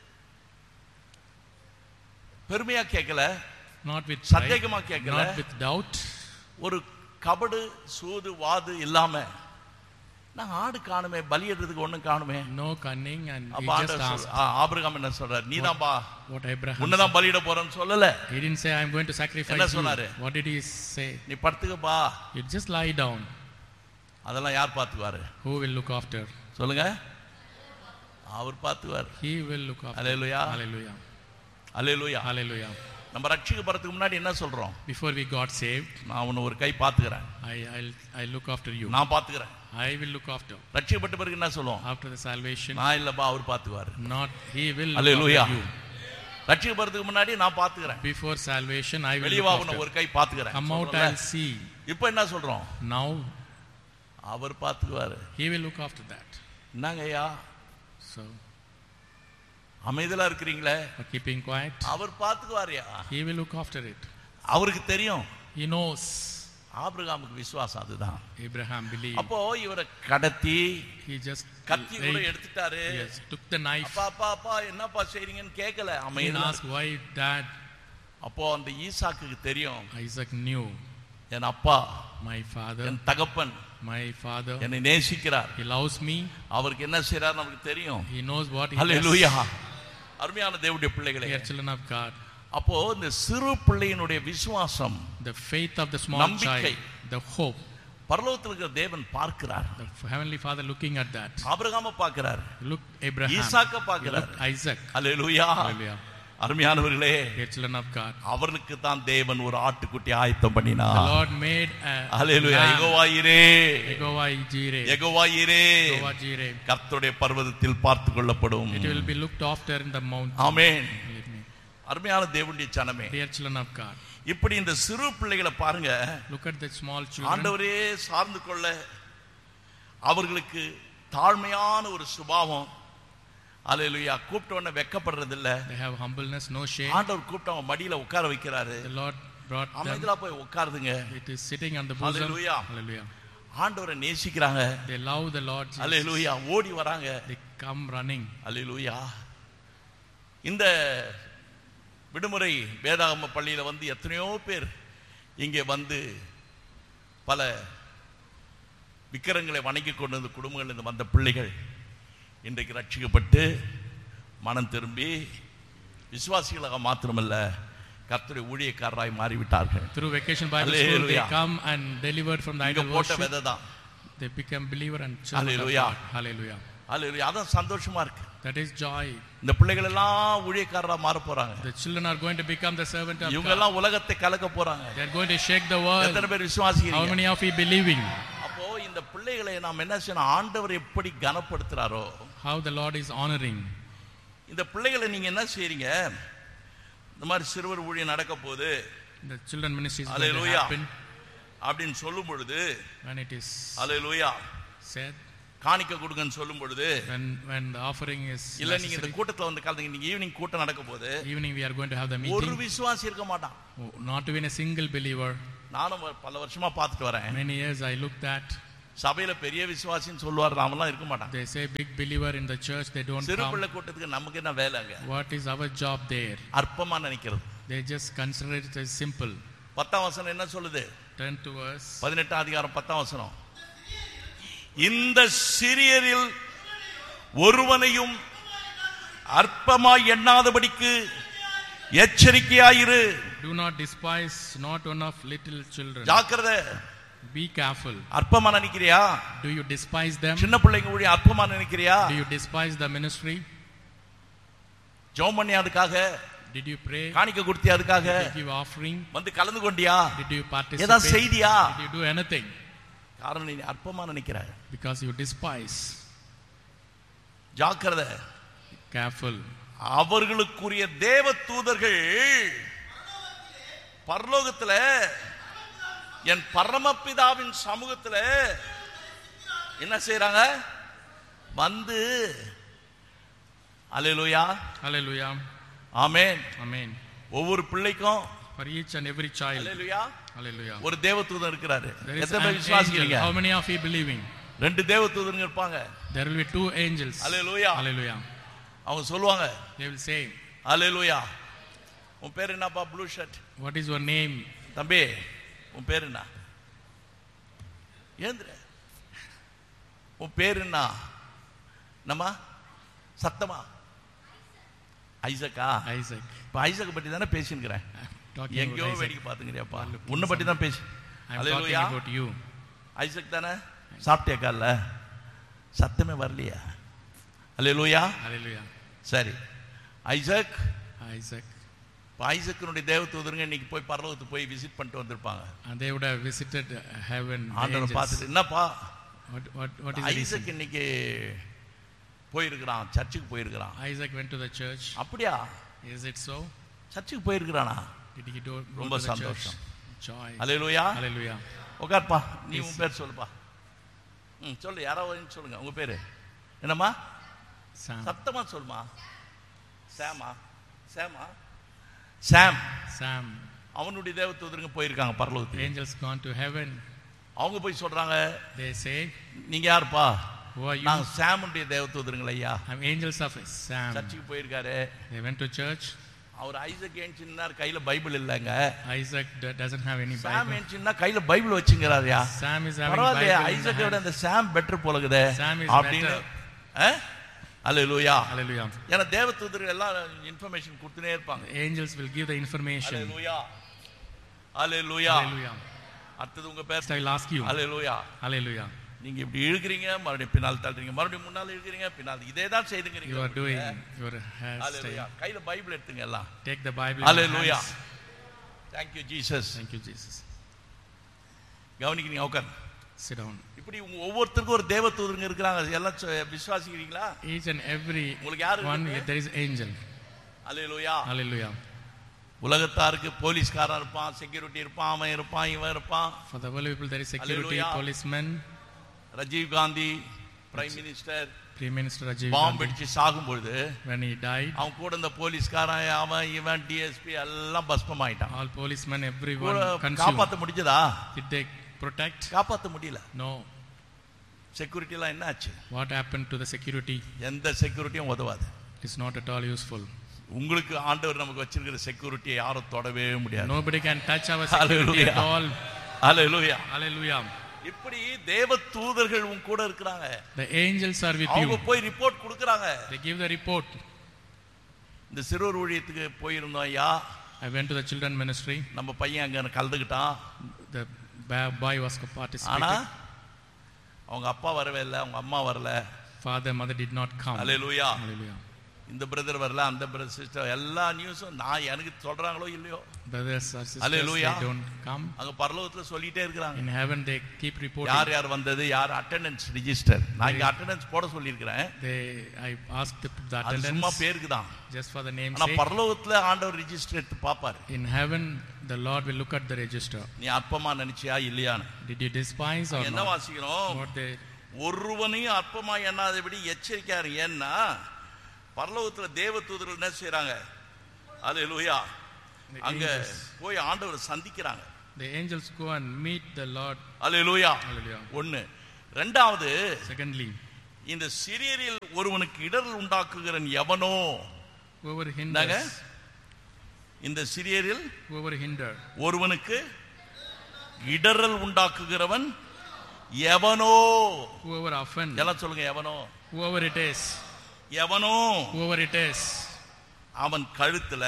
பெருமையா கேட்கல, Not with pride, சந்தேகமா கேட்கல, not with doubt. ஒரு கபடு சூது வாது இல்லாம, நான் ஆடு காணுமே, பலியிடுறதுக்கு ஒண்ணும் காணுமே. No cunning, and he அப்ப just asked. ஆபிரகாம் என்ன சொல்றாரு? நீதான்பா What Abraham உன்னதான் பலியிட போறேன்னு சொல்லல. He didn't say, I'm going to என்ன sacrifice you. சொன்னாரு? What did he say? நீ படுத்துக்கப்பா, You just lie down. அதெல்லாம் யார் பாத்துக்குவாரு? Who will look after? சொல்லுங்க, அவர் பாத்துக்குவார். He will look after. Hallelujah. Hallelujah. Hallelujah. Hallelujah. நம்ம ரட்சிக்கப்படுறதுக்கு முன்னாடி என்ன சொல்றோம்? Before we got saved, நான் உன்னை ஒரு கை பாத்துக்கிறேன், I look after you. நான் பாத்துக்கிறேன். I will look after. ரட்சிக்கப்பட்ட பிறகு என்ன சொல்லுவோம்? After the salvation, நான் இல்லப்பா, அவர் பாத்துக்குவாரு. not he will look hallelujah. after you. ரட்சிக்கப்படுறதுக்கு முன்னாடி நான் பாத்துக்கிறேன், Before salvation, I will வெளியே look வா, உன்னை after. ஒரு கை பாத்துக்கிறேன். Come out, சொல்றோம்ல? I'll see. இப்போ என்ன சொல்றோம்? Now, our பாத்துக்குவாரு. he will look after that. என்னங்க ஐயா, So, அமைதியா இருக்கிறீங்களே, for keeping quiet, our பாத்துக்குவாரியா? he will look after it. அவருக்கு தெரியும். He knows. ஆபிரகாமுக்கு விசுவாசம் அதுதான். Abraham believed. அப்போ இவரை கடத்தி He just கத்தி கூட laid, எடுத்துட்டாரு. yes, took the knife. அப்பா அப்பா அப்பா என்னப்பா செய்றீங்கன்னு கேட்கல, He அமைதியா. asked, why dad? அப்போ அந்த ஈசாக்குக்கு தெரியும், Isaac knew, என் அப்பா, my father, என் தகப்பன் my father, என்னை நேசிக்கிறார், he loves me. அவருக்கு என்ன செய்றார் நமக்கு தெரியும். He knows what he hallelujah. does. அருமையான தேவனுடைய பிள்ளைகளே, Dear children of God, அப்போ இந்த சிறு பிள்ளையினுடைய விசுவாசம், the faith of the small நம்பிக்கை, child, the hope, பரலோகத்தில் இருக்கிற தேவன் பார்க்கிறார். the heavenly father looking at that. ஆபிரகாமை பார்க்கிறார், Look Abraham, ஈசாக்க he பார்க்கிறார். looked Isaac. அல்லேலூயா. Hallelujah. அருமையானவர்களே, Dear children of God, அவர்களுக்கு தான் தேவன் ஒரு ஆட்டுக்குட்டி ஆயத்தம் the பண்ணினார். Lord made a hallelujah. lamb. Jehovah ஈரே, Yehova Jireh, யெகோவா ஈரே, Yehova Jireh. கர்த்தருடைய பர்வதத்தில் பார்த்து கொள்ளப்படும். It will be looked after in the mountain. Amen. Believe me. அருமையான தேவனுடைய ஜனமே, Dear children of God, இப்படி இந்த சிறு பிள்ளைகளை பாருங்க, look at the small children. ஆண்டவரே சார்ந்து கொள்ள அவர்களுக்கு தாழ்மையான ஒரு சுபாவம். அல்லேலூயா. கூப்பிட்ட உடனே வெட்கப்படுறது இல்ல. They have humbleness, no shame. ஆண்டவர் கூப்பிட்டு அவங்க மடியில உட்கார வைக்கிறாரு. The Lord brought them. அமைதியா போய் உட்காருதுங்க. It is sitting on the bosom. Hallelujah. Hallelujah. ஆண்டவரை நேசிக்கிறாங்க. They love the Lord Jesus. அல்லேலூயா. ஓடி வராங்க. They come running. அல்லேலூயா. இந்த விடுமுறை வேதாகம பள்ளியில வந்து எத்தனையோ பேர் இங்கே வந்து பல விக்கிரங்களை வணங்கி கொண்டு வந்த குடும்பங்கள் இந்த வந்த பிள்ளைகள் இன்றைக்கு ரட்சிக்கப்பட்டு மனம் திரும்பி விசுவாசிகளாக மாத்திரமல்ல கர்த்தருடைய ஊழியக்காரராய் மாறிவிட்டார்கள். Through Vacation Bible School, they come and delivered from the idol போட்ட worship. விதை தான். They become believer and children of Hallelujah. God. Hallelujah. அல்லேலூயா. அதான் சந்தோஷமா இருக்கு. That is joy. இந்த பிள்ளைகள் எல்லாம் ஊழியக்காரரா மாற போறாங்க. The children are going to become the servant of இவங்க God. எல்லாம் உலகத்தை கலக்க போறாங்க. They are going to shake the world. எத்தனை பேர் How விசுவாசிக்கிறீங்க? many of you believing? அப்போ இந்த பிள்ளைகளை நாம் என்ன செய்யணும்? ஆண்டவர் எப்படி கனப்படுத்துறாரோ, How the Lord is honoring. இந்த பிள்ளைகளை நீங்க என்ன செய்றீங்க? இந்த மாதிரி சிறுவர் ஊழியம் நடக்க போகுது, The children ministry is going to Hallelujah. happen. அப்படின்னு சொல்லும் பொழுது, When it is hallelujah, said, காணிக்க கொடுங்கன்னு சொல்லும் பொழுது when the offering is இல்ல நீங்க இந்த necessary, கூட்டத்துல வந்து கலந்துங்க, நீங்க ஈவினிங் கூட்டம் நடக்க போது evening we are going to have the ஒரு meeting. விசுவாசி இருக்க மாட்டான். Not even a single believer. நானும் பல வருஷமா பார்த்துட்டு வரேன். Many years I looked at. சபையில பெரிய விசுவாசின்னு சொல்லுவார், அவன்லாம் இருக்க மாட்டான். They say big believer in the church, they don't சிறு come. பிள்ளை கூட்டத்துக்கு நமக்கு என்ன வேலைங்க? What is our job there? அற்பமா நினைக்கிறது. They just consider it as simple. 10ஆம் வசனம் என்ன சொல்லுது? Turn to verse 18ஆம் அதிகாரம் 10ஆம் வசனம். இந்த சிறியரில் ஒருவனையும் அற்பமாய் எண்ணாதபடிக்கு எச்சரிக்கையாயிரு. Do not despise not one of little children. ஜாக்கிரதை. Be careful. அற்பமா நினைக்கிறியா? Do you despise them? சின்ன பிள்ளைங்க ஊழிய அற்பமா நினைக்கிறியா? Do you despise the ministry? ஜெபம் பண்ணியா அதுக்காக? Did you pray? காணிக்கை கொடுத்தியா அதுக்காக? Did you give offering? வந்து கலந்து கொண்டியா? Did you participate? ஏதா செய்தியா? Did you do anything? காரணம் நீ அற்பமா நினைக்கிறாய். Because you despise. ஜாக்கிரதை. Careful. அவர்களுக்குரிய தேவ தூதர்கள் பரலோகத்துல என் பரமபிதாவின் சமூகத்துல என்ன செய்றாங்க? வந்து அல்லேலூயா. Hallelujah. ஆமென். Amen. ஒவ்வொரு பிள்ளைக்கும் For each and every child. Hallelujah Hallelujah. ஒரு தேவதூதன் இருக்கிறாரு. There is எத்தனை an பேர் angel. விசுவாசிக்கிறீங்க? How many of you believing? 2 தேவதூதர்கள் இருப்பாங்க. There will be 2 angels. Hallelujah. Hallelujah. அவங்க சொல்லுவாங்க They will say, அல்லேலூயா. உன் பேர் என்னப்பா? Blue shirt. what is your name? தம்பி உன் பேர் என்ன? ஏந்திர. உன் பேர் என்ன? நம்ம சத்தமா ஐசக்கா? Isaac. இப்ப ஐசக் பத்தி தானே பேசிக்கிறேன். Talking எங்கேயோ about Isaac. வேடிக்கை பாத்துக்கிறியாப்பா? உன்னை பத்தி தான் பேசி. I am talking hallelujah. about you. Isaac தானே? சாப்பிட்டியா காலைல? சத்தமே வரலையா? அல்லேலூயா. Hallelujah. சரி ஐசக். Isaac. ஐசக்கினுடைய தேவதூதருங்க இன்னைக்கு போய் பரலோகத்துக்கு போய் விசிட் பண்ணிட்டு வந்திருப்பாங்க. And they would have visited heaven. the ஆண்டவரை angels. பார்த்துட்டு என்னப்பா What is the reason? Isaac இன்னைக்கு போயிருக்கிறான், சர்ச்சுக்கு போயிருக்கிறான். Isaac went to the church. அப்படியா? Is it so? சர்ச்சுக்கு போயிருக்கிறானா? Did he go ரொம்ப to the church? சந்தோஷம். Joy. அல்லேலூயா. Hallelujah. உட்கார்ப்பா. நீ உன் பேர் சொல்லுப்பா. சொல்லு, யாராவது சொல்லுங்க உங்க பேரு என்னம்மா? Sam. சத்தமா சொல்லுமா. சாமா? சாமா? சாம். Sam. அவனுடைய தேவதூதருங்க போயிருக்காங்க பரலோகத்துக்கு. Angels gone to heaven. அவங்க போய் சொல்றாங்க, They say, நீங்க யாருப்பா? who are you? நான் சாமுடைய தேவதூதருங்கள ஐயா. I'm angels of Sam. சர்ச்சுக்கு போயிருக்காரு. They went to church. Our Isaac ஏன்சின்னார், கையில பைபிள் இல்லங்க. Isaac doesn't have any Sam Bible. ஏன்சின்னா கையில பைபிள் வச்சுங்கறாருயா. Sam is having பரவாயில்லையே, Bible in the ஐசக்கை விட hand. அந்த சாம் பெட்டர் போலகுதே Sam is அப்படின்னு. better. அல்லேலூயா. Hallelujah. ஏன்னா தேவதூதர்கள் எல்லாம் இன்ஃபர்மேஷன் கொடுத்துனே இருப்பாங்க. The angels will give the information. Hallelujah. Hallelujah. Hallelujah. அடுத்தது உங்க பேர். Next I will ask you. Hallelujah. Hallelujah. நீங்க இப்படி இழுக்கிறீங்க, மறுபடியும் பின்னால் தள்ளுறீங்க, மறுபடியும் முன்னால இழுக்கிறீங்க, பின்னால் இதே தான் செய்துக்கிறீங்க. You are doing your hallelujah. hairstyle. கையில பைபிள் எடுத்துங்க எல்லாம். Take the Bible in your hallelujah. hands. Thank you Jesus. Thank you, Jesus. கவனிக்கிறீங்க உட்கார். Sit down. இப்படி உங்க ஒவ்வொருத்தருக்கும் ஒரு தேவதூதருங்க இருக்கிறாங்க. எல்லாம் விசுவாசிக்கிறீங்களா? Each and every உங்களுக்கு யாரு one, இருக்கு? there is angel. Hallelujah. Hallelujah. உலகத்தாருக்கு போலீஸ்காரன் இருப்பான், செக்யூரிட்டி இருப்பான், அவன் இருப்பான், இவன் இருப்பான். For the world people, there is security, Hallelujah. policemen. Rajiv Gandhi prime minister Prime Minister Rajiv பாம்பு Gandhi, அடிச்சு சாகும் பொழுது when he died, அவன் கூட இந்த போலீஸ்காரன், அவன் இவன் டிஎஸ்பி எல்லாம் பஸ்பம் ஆயிட்டான். all policemen, everyone consumed. காப்பாத்த முடிஞ்சதா? Did they protect? காப்பாத்த முடியல. No. செக்யூரிட்டி எல்லாம் என்ன ஆச்சு? What happened to the security? எந்த செக்யூரிட்டியும் உதவாது. It is not at all useful. உங்களுக்கு ஆண்டவர் நமக்கு வச்சிருக்கிற செக்யூரிட்டியை யாரும் தொடவே முடியாது. Nobody can touch our security at all. Hallelujah. Hallelujah. இப்படி தேவ தூதர்கள் உன் கூட இருக்கிறாங்க. The angels are with அவங்க you. போய் ரிப்போர்ட் கொடுக்கறாங்க. They give the report. இந்த சிறுவர் ஊழியத்துக்கு போயிருந்தோம் ஐயா. I went to the children ministry. நம்ம பையன் அங்க கலந்துக்கிட்டான். The boy was ஆனா participating. அவங்க அப்பா வரவே இல்லை, அவங்க அம்மா வரல. Father, mother did not come. Hallelujah. Hallelujah. இந்த பிரதர் வரல, அந்த பிரதர் சிஸ்டர், எல்லா நியூஸும் நான் எனக்கு சொல்றாங்களோ இல்லையோ, Brothers or sisters, Hallelujah. they don't come. அங்க பரலோகத்துல சொல்லிட்டே இருக்கிறாங்க. In heaven, they keep reporting. யார் யார் வந்தது, யார் அட்டெண்டன்ஸ் ரிஜிஸ்டர். நான் இங்க அட்டெண்டன்ஸ் போட சொல்லியிருக்கிறேன். I asked the அது சும்மா attendance பேருக்கு தான். just for the name's ஆனா sake. பரலோகத்துல ஆண்டவர் ரிஜிஸ்டர் எடுத்து பாப்பாரு. In heaven, the Lord will look at the register. நீ அற்பமா நினைச்சியா இல்லையான்னு. Did you despise or என்ன not? வாசிக்கிறோம்? What they ஒருவனையும் அற்பமாய் எண்ணாதபடி எச்சரிக்கையாரு. ஏன்னா பரலோகத்தில் தேவ தூதர்கள் என்ன செய்யறாங்க? அல்லேலூயா, அங்க போய் ஆண்டவரை சந்திக்கிறாங்க. The angels go and meet the Lord. அல்லேலூயா. ஒன்னு. ரெண்டாவது, secondly, இந்த சிறியரில் ஒருவனுக்கு இடரல் உண்டாக்குகிறன் எவனோ, whoever hinders, இந்த சிறியரில் whoever hinder, ஒருவனுக்கு இடரல் உண்டாக்குகிறவன் எவனோ, whoever offend, எல்லாம் சொல்லுங்க, எவனோ, whoever it is, எவனோ, whoever it is, அவன் கழுத்துல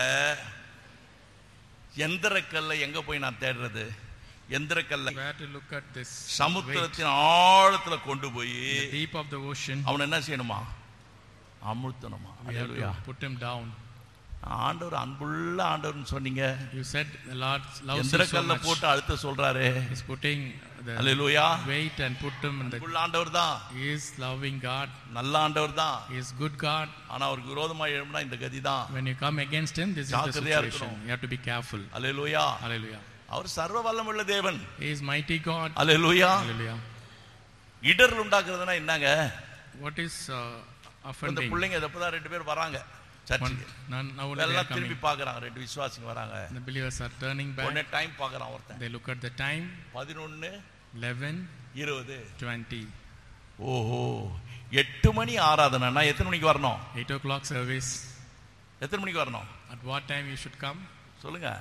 எந்திரக்கல்ல எங்க போய் நான் தேடுறது? எந்திரக்கல்ல where to look at this சமுத்திரத்தின் ஆழத்துல கொண்டு போய் the deep of the ocean, அவன் என்ன செய்யணுமா? அமுழ்த்தணுமா? அல்லேலூயா. put him down. ஆண்டவர் அன்புள்ள ஆண்டவர்னு சொன்னீங்க. You said the Lord loves you so எந்திரக்கல்ல much. போட்டு அழுத்த சொல்றாரு. He's putting the hallelujah. weight and put him in the. அன்புள்ள ஆண்டவர் தான். He is loving God. நல்ல ஆண்டவர் தான். He is good God. ஆனா அவருக்கு விரோதமா எழும்பினா இந்த கதி தான். When you come against him, this is the situation. You have to be careful. Hallelujah. Hallelujah. அவர் சர்வ வல்லமையுள்ள தேவன். He is mighty God. Hallelujah. Hallelujah. இடரல் உண்டாக்குறதுனா என்னங்க? What is இந்த offending? பிள்ளைங்க எப்பதான் 2 பேர் வராங்க சர்ச்சுக்கு. Now எல்லாம் திரும்பி பார்க்கறாங்க. 2 விசுவாசிங்க வராங்க. The believers are turning back. ஒண்ணே டைம் பார்க்கறான் ஒருத்தன். They look at the time. 11 11, 20. 20. ஓஹோ, 8 மணி ஆராதனைனா எத்தனை மணிக்கு வரணும்? 8 o'clock service. எத்தனை மணிக்கு வரணும்? At what time you should come? சொல்லுங்க.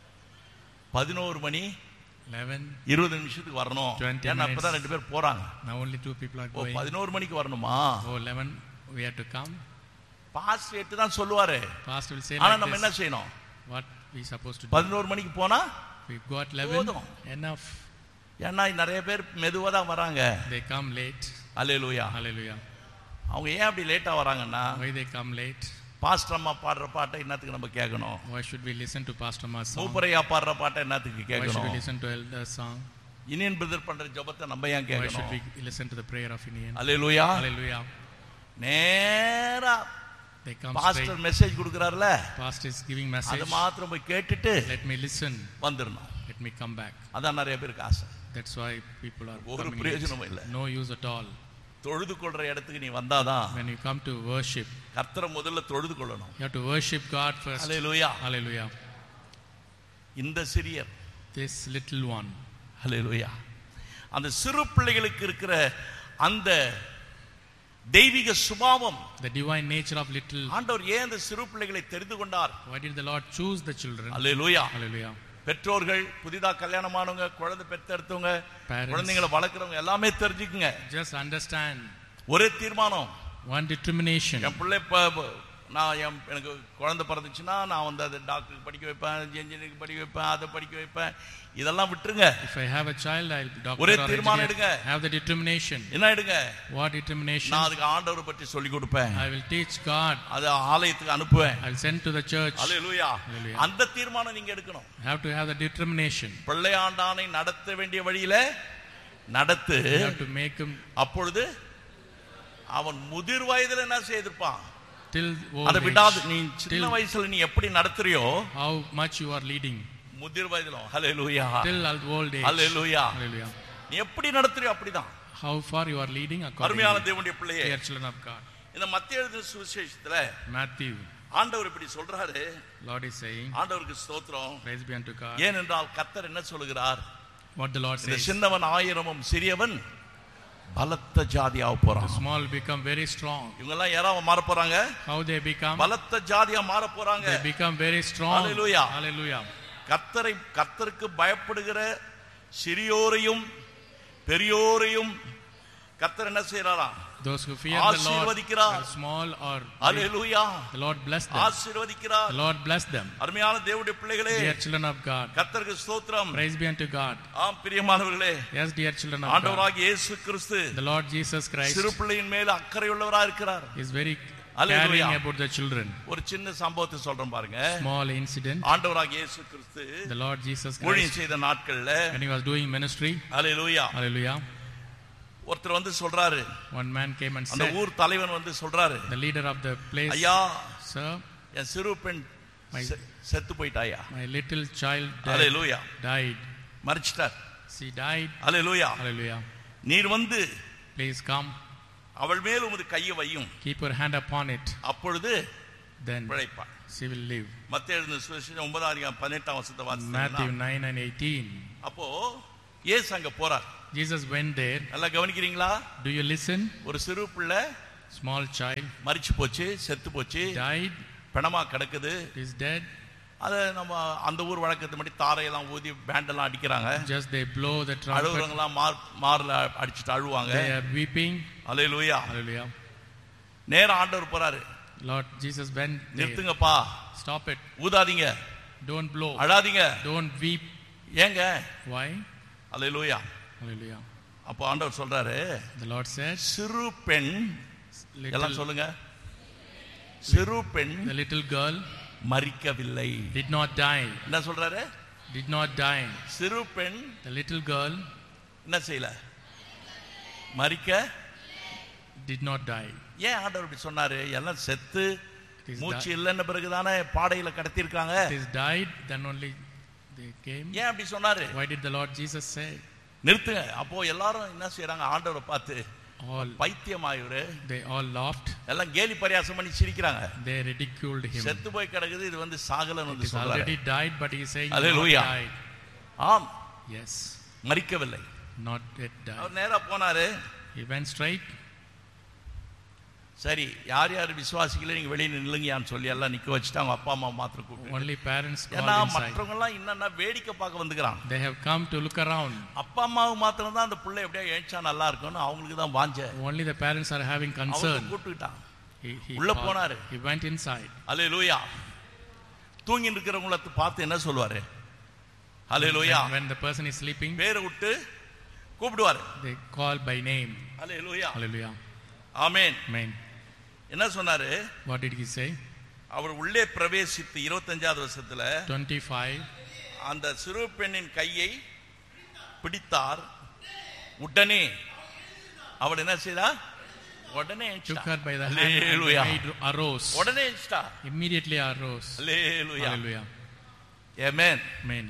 11 மணி 11, 20 நிமிஷத்துக்கு வரணும். 20 ஏன்னா அப்பதான் 2 பேர் போறாங்க. Now only 2 people are O, going. 11 மணிக்கு வரணுமா? Oh, 11 we have to come. Past 8 தான் சொல்லுவாரு. Pastor will say ஆனா like நம்ம என்ன this. செய்யணும்? What we supposed to do? 11 மணிக்கு போனா We got 11. போதும். Enough. ஏன்னா நிறைய பேர் மெதுவா தான் வராங்க. They come late. Hallelujah. Hallelujah. அவங்க ஏன் அப்படி லேட்டா வராங்கன்னா, Why they come late? Pastor அம்மா பாடுற பாட்டை என்னத்துக்கு நம்ம கேட்கணும்? Why should we listen to Pastor Ma's song? மூப்பரையா பாடுற பாட்டை என்னத்துக்கு Why should we கேட்கணும்? listen to elder song? Iniyan brother பண்ற ஜெபத்தை நம்ம ஏன் Why should கேட்கணும்? we listen to the prayer of Indian? Hallelujah. Hallelujah. நேரா They come pastor straight. Message கொடுக்கறாருல, Pastor is giving அது message. மாத்திரம் போய் கேட்டுட்டு Let me listen. வந்துடணும். Let me come back. அதான் நிறைய பேருக்கு ஆசை. That's why people are ஒரு coming பிரயோஜனமும் late. இல்ல. No use at all. தொழுது கொள்ற இடத்துக்கு நீ வந்தாதான் When you come to worship, கர்த்தரை முதல்ல தொழுது கொள்ளணும். you have to worship God first. Hallelujah. Hallelujah. இந்த சிறியர், This little one. அல்லேலூயா, அந்த சிறு பிள்ளைகளுக்கு இருக்கிற அந்த தெய்வீக சுபாவம், The divine nature of little. ஆண்டவர் ஏன் அந்த சிறு பிள்ளைகளை தெரிந்து கொண்டார்? Why did the Lord choose the children? Hallelujah. Hallelujah. பெற்றோர்கள், புதிதா கல்யாணமானவங்க, குழந்தை பெற்றெடுத்தவங்க, Parents. குழந்தைகளை வளர்க்குறவங்க எல்லாமே தெரிஞ்சுக்குங்க. Just understand. ஒரே தீர்மானம். One determination. என் பிள்ளை நான் எனக்கு குழந்தை பிறந்துச்சுன்னா நான் வந்து அதை டாக்டருக்கு படிக்க வைப்பேன், இன்ஜினியரிங் படிக்க வைப்பேன், அதை படிக்க வைப்பேன், இதெல்லாம் விட்டுருங்க. If I have a child, I'll doctor ஒரே or தீர்மானம் engineer. எடுங்க. Have the determination. என்ன எடுங்க? What determination? நான் அதுக்கு ஆண்டவரை பற்றி சொல்லி கொடுப்பேன். I will teach God. அதை ஆலயத்துக்கு அனுப்புவேன். I will send to the church. Hallelujah. Hallelujah. அந்த தீர்மானம் நீங்க எடுக்கணும். Have to have the determination. பிள்ளையாண்டானை நடத்த வேண்டிய வழியில நடத்து. You have to make him அப்பொழுது அவன் முதிர் வயதுல என்ன செய்திருப்பான்? till அதை old விடாது. age. நீ சின்ன வயசுல நீ எப்படி நடத்துறியோ How much you are leading. முதிர் வயதிலும், ஹல்லேலூயா, Till old age. ஹல்லேலூயா, Hallelujah. நீ எப்படி நடத்துறியோ அப்படிதான். How far you are leading according அருமையான to தேவனுடைய பிள்ளையே, dear children of God. இந்த மத்தேயு எழுதின சுவிசேஷத்துல Matthew. ஆண்டவர் இப்படி சொல்றாரு. Lord is saying, ஆண்டவருக்கு ஸ்தோத்திரம். praise be unto God. ஏனென்றால் கர்த்தர் என்ன சொல்லுகிறார்? What the Lord இந்த says. சின்னவன் 1000 சிறியவன் பலத்த ஜாதியா The போறான். small become very strong. இவங்க எல்லாம் யாராவ மாற போறாங்க? How they become? பலத்த ஜாதியா மாற போறாங்க. They become very strong. Hallelujah. Hallelujah. கர்த்தருக்கு பயப்படுகிற சிறியோரையும் பெரியோரையும் கர்த்தர் என்ன செய்யறாராம்? Those who fear the Lord, ஆசீர்வதிக்கிறார். whether small or big, hallelujah, the Lord bless them. ஆசீர்வதிக்கிறார். The Lord bless them. அருமையான தேவனுடைய பிள்ளைகளே, Dear children of God, கர்த்தருக்கு ஸ்தோத்திரம். praise be unto God. ஆம் பிரியமானவர்களே, Yes, dear children of God, ஆண்டவராகிய இயேசு கிறிஸ்து the Lord Jesus Christ சிறு பிள்ளையின் மேல் அக்கறையுள்ளவரா இருக்கிறார். is very Hallelujah. caring about the children. ஒரு சின்ன சம்பவத்தை சொல்றேன் பாருங்க. Small incident. ஆண்டவராகிய இயேசு கிறிஸ்து The Lord Jesus ஊழியம் Christ, செய்த நாட்கள்ல, when he was doing ministry, hallelujah, hallelujah, ஒருத்தர் வந்து சொல்றாரு, one man came and அந்த said, ஊர் தலைவன் வந்து சொல்றாரு, the leader of the place, ஐயா, sir, என் சிறு பெண் செத்து போயிட்டாயா. my little child hallelujah, died. மரிச்சிட்டார். She died. Hallelujah. Hallelujah. நீர் வந்து please come. அவள் மேல் உமது கையை வையும். Keep your hand upon it. அப்பொழுது Then பிழைப்பாள். she will live. மத்தேயு எழுதின சுவிசேஷம் 9:18 Matthew வாசித்தீங்கன்னா 9 and 18. அப்போ இயேசு அங்க போறார். Jesus went there. நல்லா கவனிக்கிறீங்களா? Do you listen? ஒரு சிறு பிள்ளை Small child மரிச்சு போச்சு, செத்து போச்சு, died, பிணமா கிடக்குது. is dead. அதை நம்ம அந்த ஊர் வழக்கத்து மாதிரி தாரையெல்லாம் ஊதி பேண்டெல்லாம் அடிக்கிறாங்க. Just they blow the trumpet. அழுகுறவங்களாம் மார்ல அடிச்சுட்டு அழுவாங்க. They are weeping. Hallelujah. Hallelujah. நேரா ஆண்டவர் போறாரு. Lord Jesus went there. நிறுத்துங்கப்பா, Stop it. ஊதாதீங்க, Don't blow. அழாதீங்க. Don't weep. ஏங்க? Why? அல்லேலூயா. Hallelujah. அப்போ ஆண்டவர் சொல்றாரு, The Lord said, சிறு பெண், எல்லாம் little, சொல்லுங்க, சிறு பெண் the little girl மரிக்கவில்லை. did not die. என்ன சொல்றாரு? Did not die. சிறு பெண் The little girl என்ன செய்யல? மரிக்க did not die. ஏன் ஆண்டவர் இப்படி சொன்னாரு? எல்லாம் செத்து It is மூச்சு இல்லைன்ன பிறகுதானே பாடையில கடத்திருக்காங்க. It is died, then only they came. ஏன் அப்படி சொன்னாரு? Why did the Lord Jesus say? நிறுத்துங்க. அப்போ எல்லாரும் என்ன செய்யறாங்க? ஆண்டவரை பார்த்து All பைத்தியமாயிரு, they all laughed. எல்லாம் கேலி பரியாசம் பண்ணி சிரிக்கிறாங்க. They ridiculed him. செத்து போய் கிடக்குது, இது வந்து சாகலன்னு It வந்து is சொல்றாரு. already died, but he is saying not Hallelujah. died. ஆம், Yes, மரிக்கவில்லை. not yet died. அவர் நேரா போனாரு. He went straight. சரி, யார் யார் விசுவாசிக்கல நீங்க வெளியே நில்லுங்கயான்னு சொல்லி எல்லாம் நிக்க வச்சுட்டு அவங்க அப்பா அம்மா மாத்திரம் கூப்பிட்டு, Only parents ஏன்னா called inside. மற்றவங்க எல்லாம் என்னன்னா வேடிக்கை பார்க்க வந்துக்கிறாங்க. They have come to look around. அப்பா அம்மாவுக்கு மாத்திரம் தான் அந்த பிள்ளை எப்படியா எழுச்சா நல்லா இருக்கும்னு அவங்களுக்கு தான் வாஞ்ச. Only the parents are having அவங்க concern. கூப்பிட்டுட்டான். He உள்ள called. போனாரு. He went inside. அல்லேலூயா. தூங்கி இருக்கிறவங்கள பார்த்து என்ன சொல்வாரு? அல்லேலூயா. When the person is sleeping, பேரை விட்டு கூப்பிடுவாரு. they call by name. Hallelujah. Hallelujah. Amen. Amen. என்ன சொன்னாரு? What did he say? அவர் உள்ளே பிரவேசித்து 25வது வருஷத்துல 25. அந்த சிறு பெண்ணின் கையை பிடித்தார். உடனே அவள் என்ன செய்தா? உடனே Took her by the hand and made arose. உடனே எழுந்தா. Immediately arose. அல்லேலூயா. Hallelujah. ஆமென். Amen.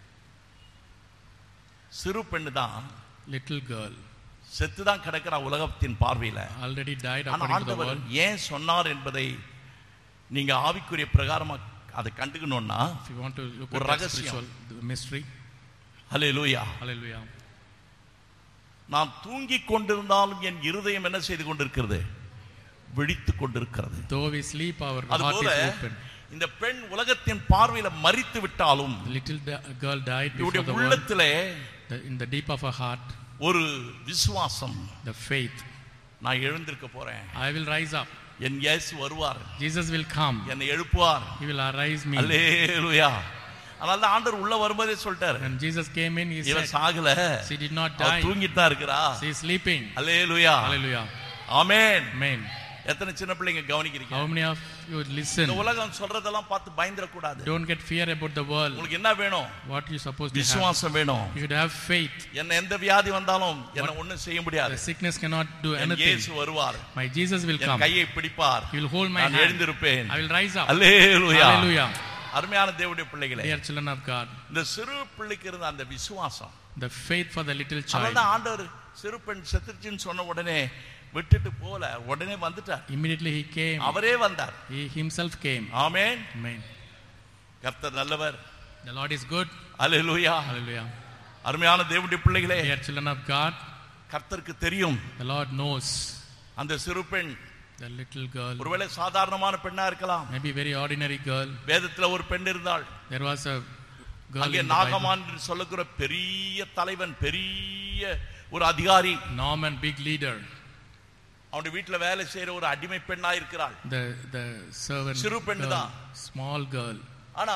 சிறு பெண்ணு தான், Little girl செத்து தான் கிடக்கிற உலகத்தின் பார்வையில. already died ஆனா according to the ஆண்டவர் world. ஏன் சொன்னார் என்பதை நீங்க ஆவிக்குரிய பிரகாரமா அதை கண்டுக்கணும்னா If you want to look ஒரு at the ரகசியம். spiritual the mystery. Hallelujah. Hallelujah. நான் தூங்கிக் கொண்டிருந்தாலும் என் இருதயம் என்ன செய்து கொண்டிருக்கிறது? விழித்துக் கொண்டிருக்கிறது. Though we sleep, our heart அதுபோல is open. இந்த பெண் உலகத்தின் பார்வையில மரித்து விட்டாலும் The little girl died before இவருடைய the world. உள்ளத்திலே In the deep of her heart, ஒரு விசுவாசம், the faith. நான் எழுந்திருக்க போறேன், I will rise up. என் இயேசு வருவார், Jesus will come. என்னை எழுப்புவார். He will arise me. அல்லேலூயா. அதனால ஆண்டவர் உள்ள வரும்போதே சொல்லிட்டாரு, When Jesus came in, he இவ said, Sagala, she did not அவ die. தூங்கிட்டு தான் இருக்கிறா. She is sleeping. Hallelujah. Hallelujah. Amen. Amen. எத்தனை சின்ன பிள்ளைங்க கவனிக்கிறீங்க? How many of you listen? இந்த உலகம் சொல்றதெல்லாம் பார்த்து பயந்துட கூடாது. Don't get fear about the world. உங்களுக்கு என்ன வேணும்? What you supposed to have? விசுவாசம் வேணும். You should have faith. என்ன எந்த வியாதி வந்தாலும் என்ன ஒண்ணும் செய்ய முடியாது. The sickness cannot do N anything. இயேசு வருவார், My Jesus will N come. கையை பிடிப்பார், He will hold my நான் hand. எழுந்திருப்பேன். I will rise up. Hallelujah. Hallelujah. அருமையான தேவனுடைய பிள்ளைகளே, Dear children of God, இந்த சிறு பிள்ளைக்கு இருந்த அந்த விசுவாசம், the faith for the little child. அதனால ஆண்டவர் சிறு பெண் செத்துச்சுன்னு சொன்ன உடனே விட்டுட்டு போல, உடனே வந்துட்டார். Immediately he came. அவரே வந்தார். He himself came. Amen. Amen. கர்த்தர் நல்லவர். The Lord is good. Hallelujah. Hallelujah. அருமையான தேவனுடைய பிள்ளைகளே, Dear children of God, கர்த்தருக்கு தெரியும் the Lord knows அந்த சிறு பெண் the little girl. ஒருவேளை சாதாரணமான பெண்ணா இருக்கலாம். Maybe very ordinary girl. வேதத்துல ஒரு பெண் இருந்தாள். There was a girl அங்கே in the Bible. நாகமான் என்று சொல்லக்கூடிய பெரிய தலைவன், பெரிய ஒரு அதிகாரி, Naaman, big leader. அவனுடைய வீட்டுல வேலை செய்யற ஒரு அடிமை பெண்ணா இருக்கிறாள். The servant சிறு பெண்ணு girl, தான். small girl. ஆனா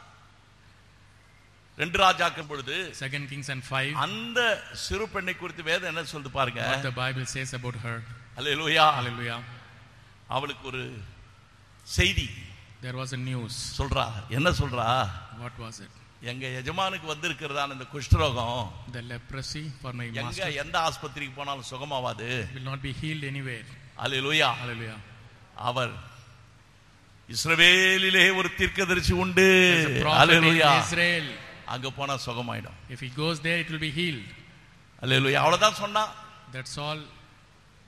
2 ராஜாக்கள் பொழுது 2 Kings and 5. அந்த சிறு பெண்ணை குறித்து வேதம் என்ன சொல்லுது பாருங்க. What the Bible says about her. Hallelujah. Hallelujah. அவளுக்கு ஒரு செய்தி There was a news. சொல்றா. என்ன சொல்றா? What was it? எங்க எஜமானுக்கு வந்திருக்கிறதான இந்த குஷ்டரோகம் The leprosy for my எங்க master எந்த ஆஸ்பத்திரிக்கு போனாலும் சுகமாவாது. will not be healed anywhere. Hallelujah. Hallelujah. அவர் இஸ்ரவேலிலே ஒரு தீர்க்கதரிசி உண்டு. There's a prophet in hallelujah. Israel. அங்க போனா சுகமாயிடும். If he goes there, it will be healed. அல்லேலூயா. அவ்வளவுதான் சொன்னா. That's all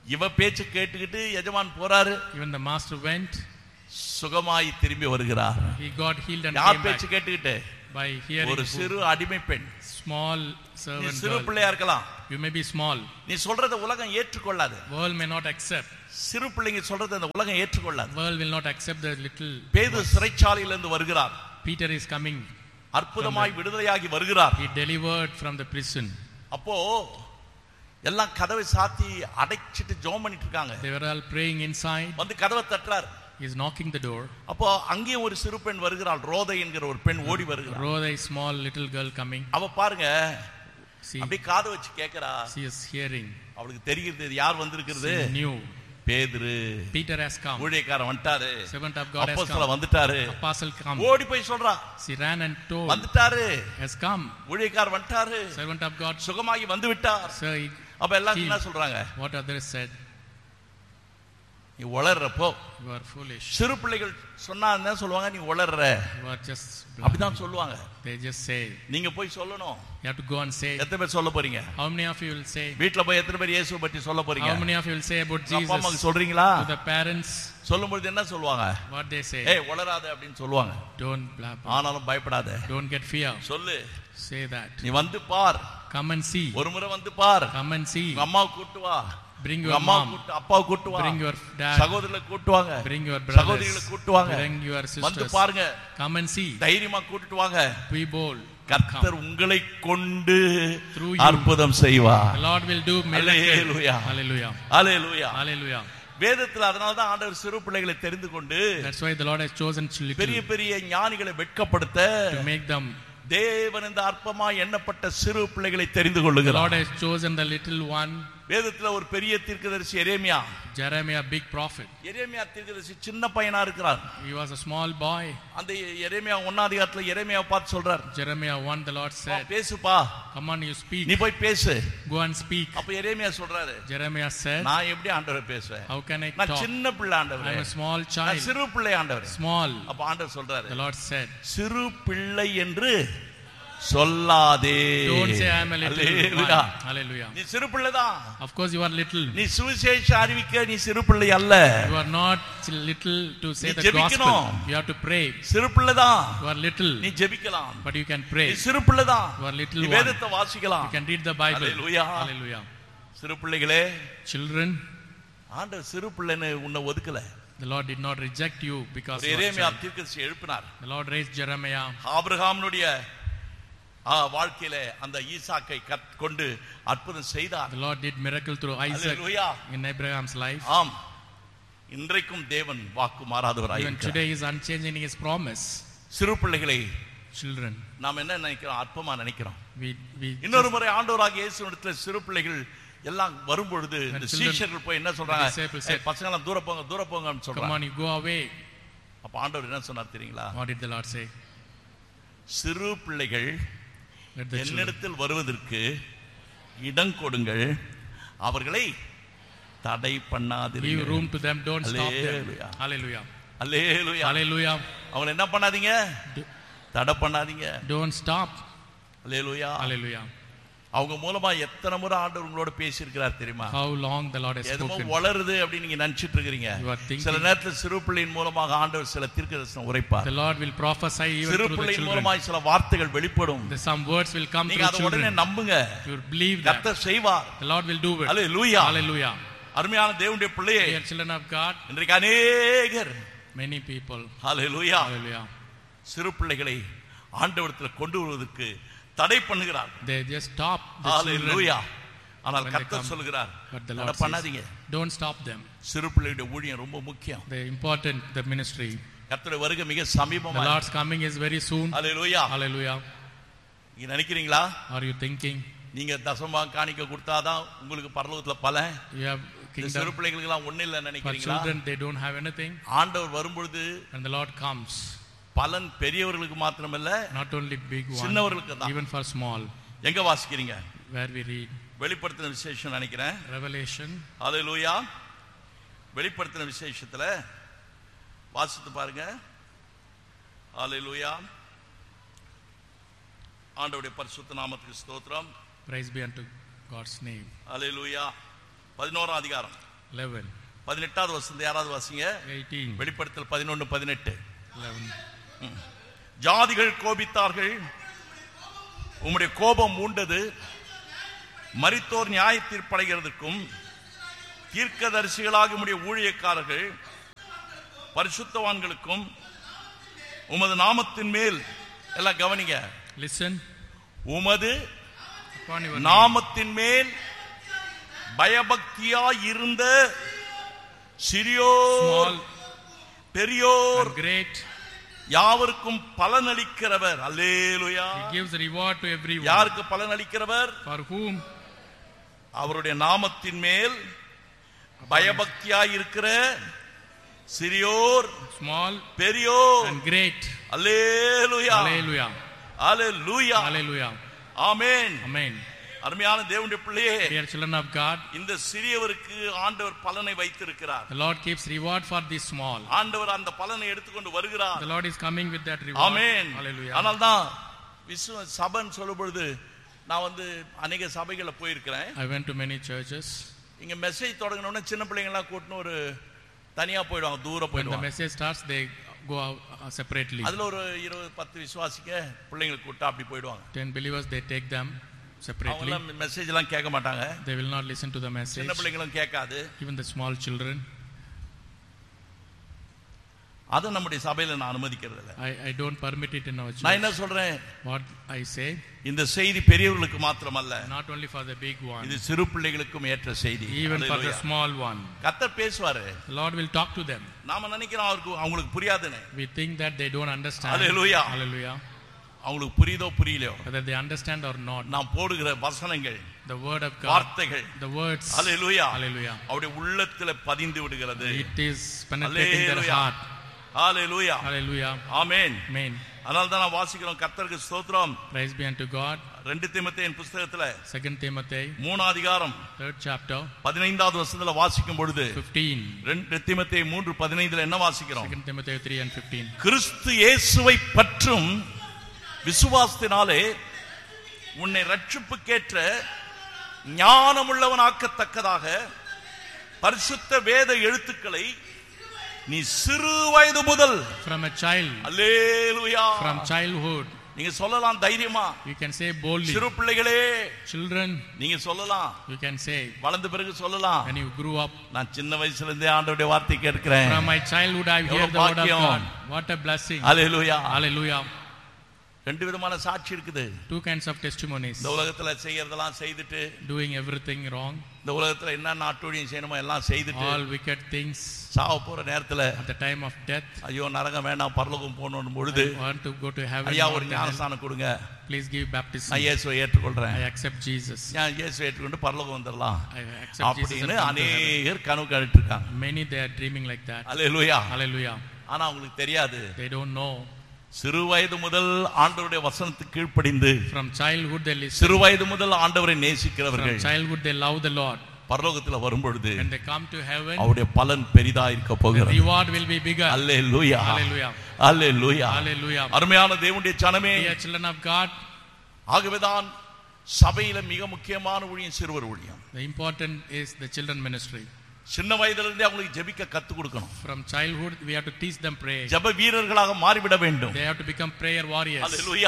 இவ பேச்சு கேட்டுக்கிட்டு எஜமான் போறாரு. Even the master went. சுகமாய் திரும்பி வருகிறார். He got healed and யார் came பேச்சு back. கேட்டுக்கிட்டு? By hearing. ஒரு சிறு அடிமை பெண். Small நீ servant சிறு girl. பிள்ளையா இருக்கலாம். You may be small. நீ சொல்றத உலகம் ஏற்றுக்கொள்ளாது. World may not accept. சிறு பிள்ளைங்க சொல்றத அந்த உலகம் ஏற்றுக்கொள்ளாது. World will not accept the little. பேதுரு சிறைச்சாலையிலிருந்து வருகிறார். Peter is coming. அற்புதமாய் விடுதலையாகி வருகிறார். He delivered from the prison. அப்போ எல்லாம் கதவை சாத்தி அடைச்சிட்டு ஜெபம் பண்ணிட்டு இருக்காங்க. They were all praying inside. வந்து கதவை தட்டுறார். He is knocking the door. அப்போ அங்கே ஒரு சிறு பெண் வருகிறாள். ரோதை என்கிற ஒரு பெண் ஓடி வருகிறாள். Rhoda, a small little girl coming. அவ பாருங்க See, அப்படியே காது வச்சு கேக்குறா. she is hearing. அவளுக்கு தெரிகிறது இது யார் வந்திருக்கிறது? She knew. பேதுரு. Peter has come. ஊழியக்காரன் வந்துட்டாரு. Servant of God has அப்போஸ்தலன் come. வந்துட்டாரு. Apostle come. ஓடி போய் சொல்றா. She ran and told. வந்துட்டாரு. Has come. ஊழியக்காரன் வந்துட்டாரு. Servant of God. சுகமாகி வந்து விட்டார். Sir, அப்ப எல்லாம் என்ன சொல்றாங்க? what others said. நீ உளறப்போ You are foolish. சிறு பிள்ளைகள் சொன்னா என்ன சொல்லுவாங்க? நீ உளறற. You are just. அப்படிதான் சொல்லுவாங்க. They just say. நீங்க போய் சொல்லணும். You have to go and say. எத்தனை பேர் சொல்ல போறீங்க? How many of you will say? வீட்ல போய் எத்தனை பேர் இயேசுவை பற்றி சொல்ல போறீங்க? How many of you will say about Jesus? அப்பா அம்மாக்கு சொல்றீங்களா? To the parents. சொல்லும்போது என்ன சொல்லுவாங்க? What they say. ஏய் உளறாத அப்படின்னு சொல்லுவாங்க. Don't blab. ஆனாலும் பயப்படாத. Don't get fear. சொல்லு. Say that. நீ வந்து பார். Come and see. ஒரு முறை வந்து பார். Come and see. உங்க அம்மாவை கூட்டு வா. Bring உங்க your அம்மாவை mom. கூட்டு அப்பாவை கூட்டு வா. Bring your dad. சகோதரர்களை கூட்டு வாங்க. Bring your brothers. சகோதரிகளை கூட்டு வாங்க. Bring your வந்து sisters. பாருங்க. Come and see. தைரியமா கூட்டிட்டு வாங்க. Be bold. கர்த்தர் உங்களை கொண்டு Through you. அற்புதம் செய்வார். The Lord will do miracles. Hallelujah. Hallelujah. Hallelujah. Hallelujah. வேதத்துல அதனால தான் ஆண்டவர் சிறு பிள்ளைகளை தெரிந்து கொண்டு That's why the Lord has chosen little பெரிய பெரிய ஞானிகளை வெட்கப்படுத்த to make them. தேவன் இந்த அற்பமாய் எண்ணப்பட்ட சிறு பிள்ளைகளை தெரிந்து The Lord கொள்ளுகிறார். has chosen the little one. வேதத்துல ஒரு பெரிய தீர்க்கதரிசி எரேமியா. Jeremiah, big prophet. எரேமியா தீர்க்கதரிசி சின்ன பையனா இருக்கிறார். He was a small boy. அந்த எரேமியா 1 அதிகாரத்துல எரேமியாவை பார்த்து சொல்றார். Jeremiah 1, the Lord said, பேசுப்பா. come on, you speak. நீ போய் பேசு. Go and speak. அப்ப எரேமியா சொல்றாரு. Jeremiah said, நான் எப்படி ஆண்டவரை பேசுவேன்? how can I நான் talk? சின்ன பிள்ளை ஆண்டவரே. I'm a small நான் child. சிறு பிள்ளை ஆண்டவரே. Small. அப்ப ஆண்டவர் சொல்றாரு. The Lord said, சிறு பிள்ளை என்று சொல்லாதே. don't say I am a little Hallelujah. one. Hallelujah. நீ சிறு பிள்ளைதான். Of course you are little. நீ சுவிசேஷ அறிவிக்க நீ சிறு பிள்ளை அல்ல. You are not little to say நீ the gospel. ஜெபிக்கணும். You have to pray. சிறு பிள்ளைதான். You are little. நீ ஜெபிக்கலாம். But you can pray. நீ சிறு பிள்ளைதான். You are little நீ one. வேதத்தை வாசிக்கலாம். You can read the Bible. Hallelujah. Hallelujah. சிறு பிள்ளைகளே, Children, ஆண்டவர் சிறு பிள்ளைன்னு உன்னை ஒதுக்கல. the Lord did not reject you because you are Jeremiah child. தீர்க்கதரிசி எழுப்பினார். The Lord raised Jeremiah. ஆபிரகாமுடைய வாழ்க்கையிலே அந்த ஈசாக்கை கொண்டு அற்புதம் செய்தார். The Lord did miracle through Isaac Hallelujah. in Abraham's life. ஆம், இன்றைக்கும் தேவன் வாக்கு மாறாதவராய் Even இருக்கிறார். today he is unchanging his promise. சிறு பிள்ளைகளை Children, நாம் என்ன நினைக்கிறோம்? அற்பமா நினைக்கிறோம். we இன்னொரு முறை ஆண்டவராகிய இயேசுவிடத்தில் சிறு பிள்ளைகள் எல்லாம் வரும்பொழுது இந்த children, சீஷர்கள் போய் என்ன சொல்றாங்க? the disciples said, பசங்க எல்லாம் தூர போங்கன்னு come சொல்றாங்க. on, you go away. அப்ப ஆண்டவர் என்ன சொன்னார் தெரியுங்களா? What did the Lord say? சிறு பிள்ளைகள் Let the children என்னிடத்தில் வருவதற்கு இடம் கொடுங்கள், அவர்களை தடை give பண்ணாதீர்கள். room to them. Don't stop them. Hallelujah. Hallelujah. Hallelujah. Hallelujah. அவங்களை என்ன பண்ணாதீங்க? தடை பண்ணாதீங்க. Don't stop. அல்லேலூயா. Hallelujah. அவங்க மூலமா எத்தனை முறை ஆண்டவர் உங்களோட பேசியிருக்கிறார் தெரியுமா? How long the Lord has எதுமோ spoken. வளருது அப்படின்னு நீங்க நினைச்சிட்டு இருக்கீங்க. You are thinking. சில நேரத்துல சிறு பிள்ளையின் மூலமாக ஆண்டவர் சில தீர்க்கதரிசனம் உரைப்பார். The Lord will prophesy even சிறு through the பிள்ளையின் children. மூலமாக சில வார்த்தைகள் வெளிப்படும். Some words will come நீங்க through அதை உடனே children. நம்புங்க. You believe that. கர்த்தர் செய்வார். The Lord will do it. Hallelujah. Hallelujah. அருமையான தேவனுடைய பிள்ளையே, Dear children of God, இன்றைக்கு அநேகர் many people. ஹல்லேலூயா Hallelujah. சிறு பிள்ளைகளை ஆண்டவரத்தில் கொண்டு வருவதற்கு தடை பண்ணுகிறார். They just stop the hallelujah. children. ஆனால் when they கர்த்தர் come. சொல்கிறார், But the தடை Lord பண்ணாதீங்க. says, don't stop them. சிறு பிள்ளையுடைய ஊழியம் ரொம்ப முக்கியம். The important, the ministry. கர்த்தருடைய வருகை மிக The சமீபமா. Lord's coming is very soon. Hallelujah. Hallelujah. நீங்க நினைக்கிறீங்களா? Are you thinking நீங்க தசமா காணிக்க கொடுத்தாதான் உங்களுக்கு பரலோகத்துல பலன்? you have இந்த சிறு kingdom? பிள்ளைகளுக்கு எல்லாம் ஒண்ணு இல்ல For நினைக்கிறீங்களா? children, they don't have anything. ஆண்டவர் வரும்பொழுது And the Lord comes. பலன் பெரியவர்களுக்கு மாத்திரமல்ல, Not only big one, சின்னவர்களுக்கு தான். even for small. எங்க வாசிக்கிறீங்க? Where we read வெளிப்படுத்தின விசேஷம் நினைக்கிறேன். Revelation. ஹல்லேலூயா. வெளிப்படுத்தின விசேஷத்துல வாசித்து பாருங்க. ஹல்லேலூயா. ஆண்டவருடைய பரிசுத்த நாமத்துக்கு ஸ்தோத்திரம். Praise be unto God's name. ஹல்லேலூயா. 11ஆம் அதிகாரம். 11. 18வது வசனம் யாராவது வாசிங்க. 18. வெளிப்படுத்தல் 11:18. 11. ஜாதிகள் கோபித்தார்கள், உம்முடைய கோபம் மூண்டது, மரித்தோர் நியாய தீர்ப்படைகிறதுக்கும் தீர்க்கதரிசிகளாக உம்முடைய ஊழியக்காரர்கள் பரிசுத்தவான்களுக்கும் உமது நாமத்தின் மேல், எல்லாம் கவனிங்க, Listen. உமது நாமத்தின் மேல் பயபக்தியாய் இருந்த சிறியோர் பெரியோர் great யாவருக்கும் பலனளிக்கிறவர். அல்லேலூயா. He gives reward to everyone. யாருக்கு பலனளிக்கிறவர்? For whom? அவருடைய நாமத்தின் மேல் பயபக்தியாய் இருக்கிற சிறியோர், small, பெரியோர் and great. Hallelujah. Hallelujah. Hallelujah. Hallelujah. Amen. Amen. அருமையான தேவனுடைய பிள்ளையே, Dear children of God, இந்த சிறியவருக்கு ஆண்டவர் பலனை வைத்திருக்கிறார். the Lord keeps reward for the small. ஆண்டவர் அந்த பலனை எடுத்துக்கொண்டு வருகிறார். The Lord is coming with that reward. Amen. Hallelujah. அதனால்தான் சபைன்னு சொல்லும் பொழுது நான் அநேக சபைகளை போயிருக்கிறேன். I went to many churches. இங்க மெசேஜ் தொடங்கினோடனே சின்ன பிள்ளைங்க எல்லாம் கூட்டினு ஒரு தனியா போயிடுவாங்க, தூரம் When the போயிடுவாங்க. message starts, they go out separately. அதுல ஒரு 20-10 விசுவாசிக்க பிள்ளைங்களை கூட்டா அப்படி போயிடுவாங்க. 10 believers, they take them separately. அவங்க மெசேஜ் எல்லாம் கேட்க மாட்டாங்க. They will not listen to the message. சின்ன பிள்ளைங்களும் கேட்காது. Even the small children. அதை நம்முடைய சபையில நான் அனுமதிக்கிறது இல்லை. I don't permit it in our church. நான் என்ன சொல்றேன்? What I say, இந்த செய்தி பெரியவர்களுக்கு மாத்திரமல்ல, not only for the big one, இது சிறு பிள்ளைகளுக்கும் ஏற்ற செய்தி. even for the small one. கர்த்தர் பேசுவாரு. The Lord will talk to them. நாம நினைக்கிறோம் அவங்களுக்கு புரியாதுன்னு. We think that they don't understand. Hallelujah. Hallelujah. அவங்களுக்கு புரியுதோ புரியலையோ, Whether they understand or not, நாம் போடுகிற வசனங்கள், the word of God, வார்த்தைகள், the words, Hallelujah, Hallelujah, அவருடைய உள்ளத்துல பதிந்து விடுகிறது. it is penetrating their heart. Hallelujah. Hallelujah. Amen. Amen. அதனால தான் நான் வாசிக்கிறோம். கர்த்தருக்கு ஸ்தோத்திரம். Praise be unto God. 2 தீமோத்தேயின் புத்தகத்துல 2 Timothy 3 அதிகாரம் 3rd chapter 15வது வசனத்துல வாசிக்கும் பொழுது 15. 2 தீமோத்தேயு 3:15 என்ன வாசிக்கிறோம்? 2 Timothy 3 and 15. கிறிஸ்து இயேசுவை பற்றும் விசுவாசத்தினாலே உன்னை ரட்சிப்புக்கேற்ற ஞானமுள்ளவனாக்கத்தக்கதாக பரிசுத்த வேத எழுத்துக்களை நீ சிறு வயது முதல், From a child, hallelujah, from childhood, நீங்க சொல்லலாம் தைரியமா, you can say boldly. சிறு பிள்ளைகளே, Children, நீங்க சொல்லலாம், you can say, வளர்ந்த பிறகு சொல்லலாம், when you grew up, நான் சின்ன வயசுல இருந்தே ஆண்டவருடைய வார்த்தை கேட்கிறேன். from my childhood I hear the word of God. What a blessing. Hallelujah. Hallelujah. ரெண்டு விதமான சாட்சி இருக்குது. Two kinds of testimonies. இந்த உலகத்துல செய்யறதெல்லாம் செய்துட்டு, Doing everything wrong, இந்த உலகத்துல என்ன நாட்டோடியும் செய்யணுமோ எல்லாம் செய்துட்டு, all wicked things, சாவ போற நேரத்துல at the time of death, ஐயோ நரகம் வேண்டாம் பரலோகம் போகணும் பொழுது, I want to go to heaven, ஐயா not ஒரு to hell. ஞானஸ்தானம் கொடுங்க, Please give baptism. நான் இயேசுவை ஏற்றுக்கொள்றேன், I accept Jesus. நான் இயேசுவை ஏற்றுக்கொண்டு பரலோகம் வந்துடலாம் I accept Jesus and அப்படின்னு come to heaven. அநேகர் கனவு கண்டுட்டு இருக்காங்க. Many they are dreaming like that. Hallelujah. Hallelujah. ஆனா அவங்களுக்கு தெரியாது, They don't know. சிறு வயது முதல் ஆண்டவருடைய வசனத்துக்கு கீழ்ப்படிந்து, From childhood they listen. சிறு வயது முதல் ஆண்டவரை From நேசிக்கிறவர்கள் childhood they love the Lord. பரலோகத்துல வரும்பொழுது When they come to heaven, அவருடைய பலன் பெரிதா இருக்க the போகிறது. reward will be bigger. Hallelujah. Hallelujah. Hallelujah. Hallelujah. அருமையான தேவனுடைய ஜனமே, Dear children of God, ஆகவேதான் சபையில மிக முக்கியமான ஊழியம் சிறுவர் ஊழியம். the important is the children ministry. சின்ன வயதுல இருந்தே அவங்களுக்கு ஜெபிக்க கத்து கொடுக்கணும். From childhood we have to teach them prayer. ஜெப வீரர்களாக மாறிவிட வேண்டும். They have to become prayer warriors. Hallelujah.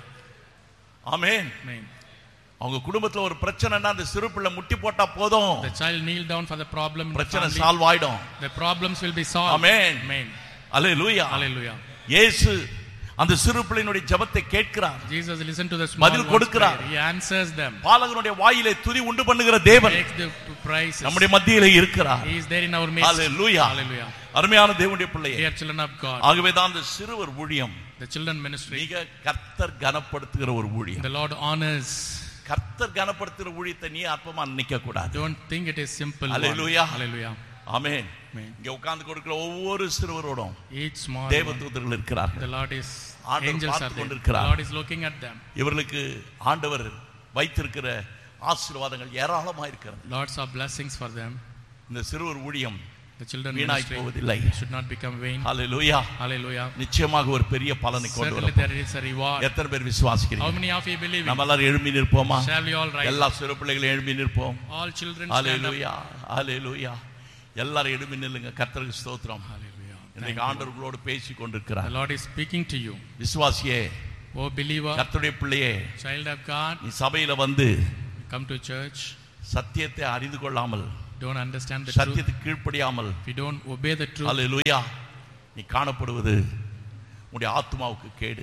Amen. Amen. அவங்க குடும்பத்துல ஒரு பிரச்சனைனா அந்த சிறு பிள்ளை முட்டி போட்டா போதும், The child kneel down for the problem in the பிரச்சனை family. சால்வ் ஆயிடும். The problems will be solved. Amen. Amen. Hallelujah. Hallelujah. இயேசு அந்த சிறு பிள்ளையினுடைய ஜெபத்தை கேட்கிறார், Jesus listen to the small பதில் ones கொடுக்கிறார். prayer. He answers them. பாலகனுடைய வாயிலே துதி உண்டு பண்ணுகிற தேவன் Takes the praises. நம்முடைய மத்தியிலே இருக்கிறார். He is there in our midst. Hallelujah. Hallelujah. அருமையான தேவனுடைய பிள்ளையே, Dear children of God, ஆகவேதான் அந்த சிறுவர் ஊழியம் the children ministry, மிக கர்த்தர் கனப்படுத்துகிற ஒரு ஊழியம். the Lord honors. கர்த்தர் கனப்படுத்துகிற ஊழியத்தை நீ அற்பமா நினைக்க கூடாது. Don't think it is simple. Hallelujah. One. Hallelujah. Amen. Amen. இங்க உட்கார்ந்து கொடுக்கிற ஒவ்வொரு சிறுவரோடும் Each small one, தேவதூதர்கள் இருக்கிறார்கள். the Lord is, ஆண்டவர் angels are பார்த்துக் there. The கொண்டிருக்கிறார். Lord is looking at them. இவர்களுக்கு ஆண்டவர் வைத்திருக்கிற ஆசீர்வாதங்கள் ஏராளமாக இருக்கிறது. Lots of blessings for them. இந்த சிறுவர் ஊழியம் The children வீணாய் ministry போவதில்லை. should not become vain. Hallelujah. Hallelujah. நிச்சயமாக ஒரு பெரிய பலனை கொண்டு Certainly வரும். there is a reward. எத்தனை பேர் How விசுவாசிக்கிறீங்க? many of you believe நம்ம it? எல்லாரும் எழும்பி நிற்போமா? Shall we all rise? எல்லா சிறு பிள்ளைகளும் எழும்பி நிற்போம். All children stand up. ஹல்லேலூயா. ஹல்லேலூயா. எல்லாரும் எழுப்பி நில்லுங்க. கர்த்தருக்கு ஸ்தோத்திரம். Hallelujah. இன்னைக்கு ஆண்டவர் உங்களோடு பேசிக் கொண்டிருக்கிறார். The Lord is speaking to you. விசுவாசியே, Oh believer, கர்த்தருடைய பிள்ளையே, child of God, நீ சபையில வந்து come to church. சத்தியத்தை அறிந்து கொள்ளாமல், Don't understand the truth. சத்தியத்துக்கு கீழ்ப்படியாமல், If you don't obey the truth, அல்லேலூயா, நீ காணப்படுவது உன்னுடைய ஆத்துமாவுக்கு கேடு.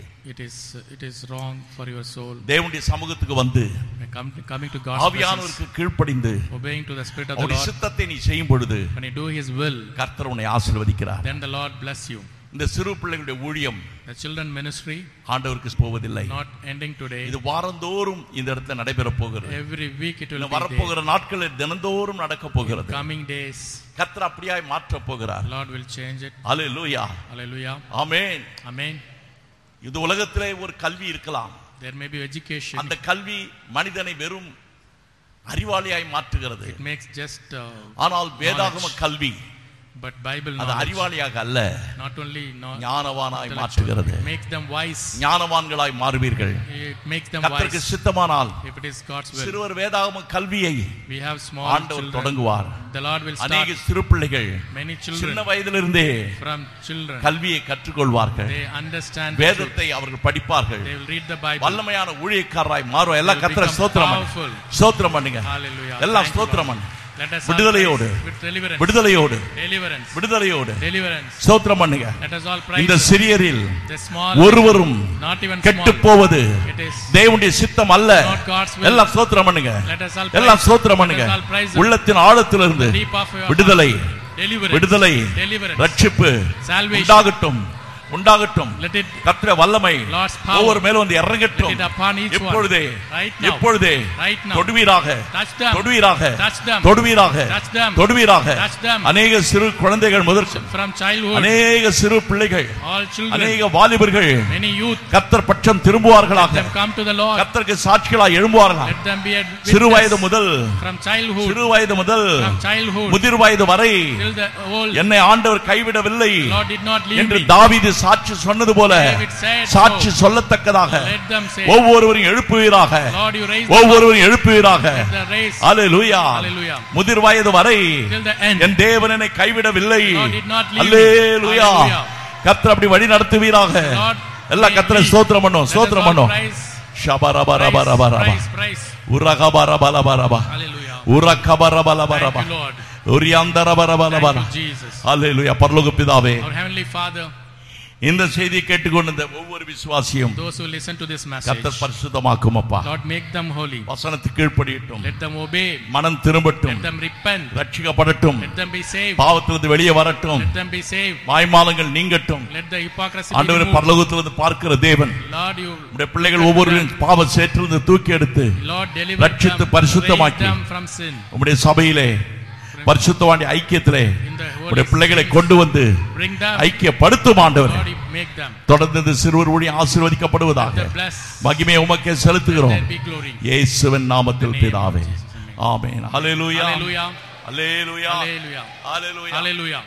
it is wrong for your soul. தேவனுடைய சமூகத்துக்கு வந்து Coming to God's presence, ஆவியானவருக்கு கீழ்ப்படிந்து obeying to the Spirit of the அவருடைய Lord, சித்தத்தை நீ செய்யும் பொழுது when you do His will, கர்த்தர் உன்னை ஆசீர்வதிக்கிறார். then the Lord bless you. இந்த சிறு பிள்ளைகளுடைய ஊழியம் The children ministry ஆண்டவருக்கு போவதில்லை. not ending today. இது வாரந்தோறும் இந்த இடத்துல நடைபெற போகிறது. Every week it will be வரப்போகிற there. நாட்களில் தினந்தோறும் நடக்க போகிறது. Coming days, கர்த்தர் அப்படியாய் மாற்ற போகிறார். Lord will change it. Hallelujah, Hallelujah. Amen. Amen. இது உலகத்திலே ஒரு கல்வி இருக்கலாம். There may be education. அந்த கல்வி மனிதனை வெறும் அறிவாளியாய் மாற்றுகிறது. It makes just ஆனால் வேதாகம கல்வி but Bible அது knowledge, அறிவாளியாக அல்ல, not only ஞானவானாய் மாற்றுகிறது. it makes them wise. ஞானவான்களாய் மாறுவீர்கள். It makes them கர்த்தருக்கு wise. சித்தமானால் If it is God's will, சிறுவர் வேதாகம கல்வியை we have small ஆண்டவர் children. தொடங்குவார். The Lord will start அநேக சிறு பிள்ளைகள் many சின்ன children வயதிலிருந்தே from children. கல்வியை கற்றுக்கொள்வார்கள். They understand the truth. வேதத்தை அவர்கள் படிப்பார்கள். They will read the Bible. வல்லமையான ஊழியக்காரராய் மாறும். எல்லாம் They will கர்த்தரை become ஸ்தோத்திரம் பண்ணு. powerful. ஸ்தோத்திரம் பண்ணுங்க. Hallelujah. எல்லாம் Thank you, ஸ்தோத்திரம் Lord. பண்ணு. Let us all விடுதலையோடு praise with deliverance. விடுதலையோடு Deliverance. விடுதலையோடு Deliverance. ஸ்தோத்திரம் பண்ணுங்க. Let us all praise இந்த Him. சிறியரில் The small, ஒருவரும் not even கெட்டு small. போவது It is தேவனுடைய சித்தம் அல்ல. not God's will. எல்லாம் ஸ்தோத்திரம் பண்ணுங்க. Let us all praise. எல்லாம் ஸ்தோத்திரம் பண்ணுங்க. Let us all praise Him. உள்ளத்தின் ஆழத்திலிருந்து Deep of your விடுதலை heart. Deliverance. விடுதலை Deliverance. ரட்சிப்பு Salvation. உண்டாகட்டும் உண்டாகட்டும். Let it கர்த்தருடைய வல்லமை Lord's power. ஒவ்வொரு மேலும் வந்து இறங்கட்டும். Let it upon each one. இப்பொழுதே Right now. இப்பொழுதே Right now. தொடுவீராக Touch them. தொடுவீராக Touch them. தொடுவீராக Touch them. தொடுவீராக. Touch them. அநேக சிறு குழந்தைகள் முதற்க From childhood, அநேக சிறு பிள்ளைகள் all children, அநேக வாலிபர்கள் many youth, கர்த்தர் பட்சம் let திரும்புவார்களாக. them come to the Lord. கர்த்தருக்கு சாட்சிகளாய் எழும்புவார்களாக. Let them be a சிறு வயது witness முதல் from childhood, சிறு வயது முதல் from childhood முதிர் வயது வரை till the old. என்னை ஆண்டவர் கைவிடவில்லை Lord did not leave என்று me. தாவீது சாட்சி சொன்னது போல David said சாட்சி so. சொல்லத்தக்கதாக Let them say, ஒவ்வொருவரையும் எழுப்புவீராக. Lord, you raise them up. ஒவ்வொருவரையும் எழுப்புவீராக. Let the race hallelujah. Hallelujah. முதிர் வயது வரை till the end. என் தேவன் என்னை கைவிடவில்லை. Lord did not leave me. Hallelujah. Hallelujah. கர்த்தர் அப்படி வழி நடத்துவீராக. Lord, எல்லாம் கர்த்தரை ஸ்தோத்திரம் பண்ணும். let us ஸ்தோத்திரம் all பண்ணும். praise, ஷபரபரபரபரப praise, praise. உரகபரபலபரப Hallelujah. உரகபரபலபரப Thank you, Lord. உரியந்தரபரபலபர. Thank you, Jesus. அல்லேலூயா. பரலோக பிதாவே, Our Heavenly Father, இந்த செய்தியை கேட்டுக்கொண்ட ஒவ்வொரு விசுவாசியும் those who listen to this message, கர்த்தர் பரிசுத்தமாக்கும் அப்பா. Lord, make them holy. வசனத்துக்கு கீழ்ப்படியட்டும். Let them obey. மனம் திரும்பட்டும். Let them repent. ரட்சிக்கப்படட்டும். Let them be saved. பாவத்திலிருந்து வெளியே வரட்டும். Let them be saved. மாய்மாலங்கள் நீங்கட்டும். Let the hypocrisy be ஆண்டவரே, removed. பரலோகத்திலிருந்து பார்க்கிற தேவன் Lord, you, உம்முடைய பிள்ளைகள் ஒவ்வொருவரையும் பாவ சேற்றிலிருந்து தூக்கி எடுத்து Lord, deliver ரட்சித்து them, பரிசுத்தமாக்கி raise them from sin. உம்முடைய சபையிலே பரிசுத்தவாண்டி ஐக்கியத்திலே In the உம்முடைய holy பிள்ளைகளை saints, கொண்டு வந்து bring them. ஐக்கியப்படுத்தும் ஆண்டவரே. Lord, you make them. தொடர்ந்து இந்த சிறுவர் ஊழியம் Let ஆசீர்வதிக்கப்படுவதாக. them bless. மகிமையை உமக்கே Let செலுத்துகிறோம். there be glory. இயேசுவின் நாமத்தில் In the name of பிதாவே. Jesus, amen. ஆமென். ஹல்லேலூயா. Hallelujah. ஹல்லேலூயா. Hallelujah. ஹல்லேலூயா. Hallelujah.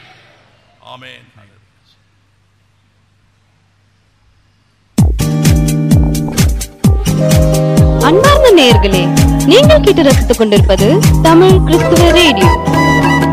ஆமென். அன்பார்ந்த நேயர்களே, நீங்கள் கேட்டு ரசித்துக் கொண்டிருப்பது தமிழ் கிறிஸ்துவ ரேடியோ.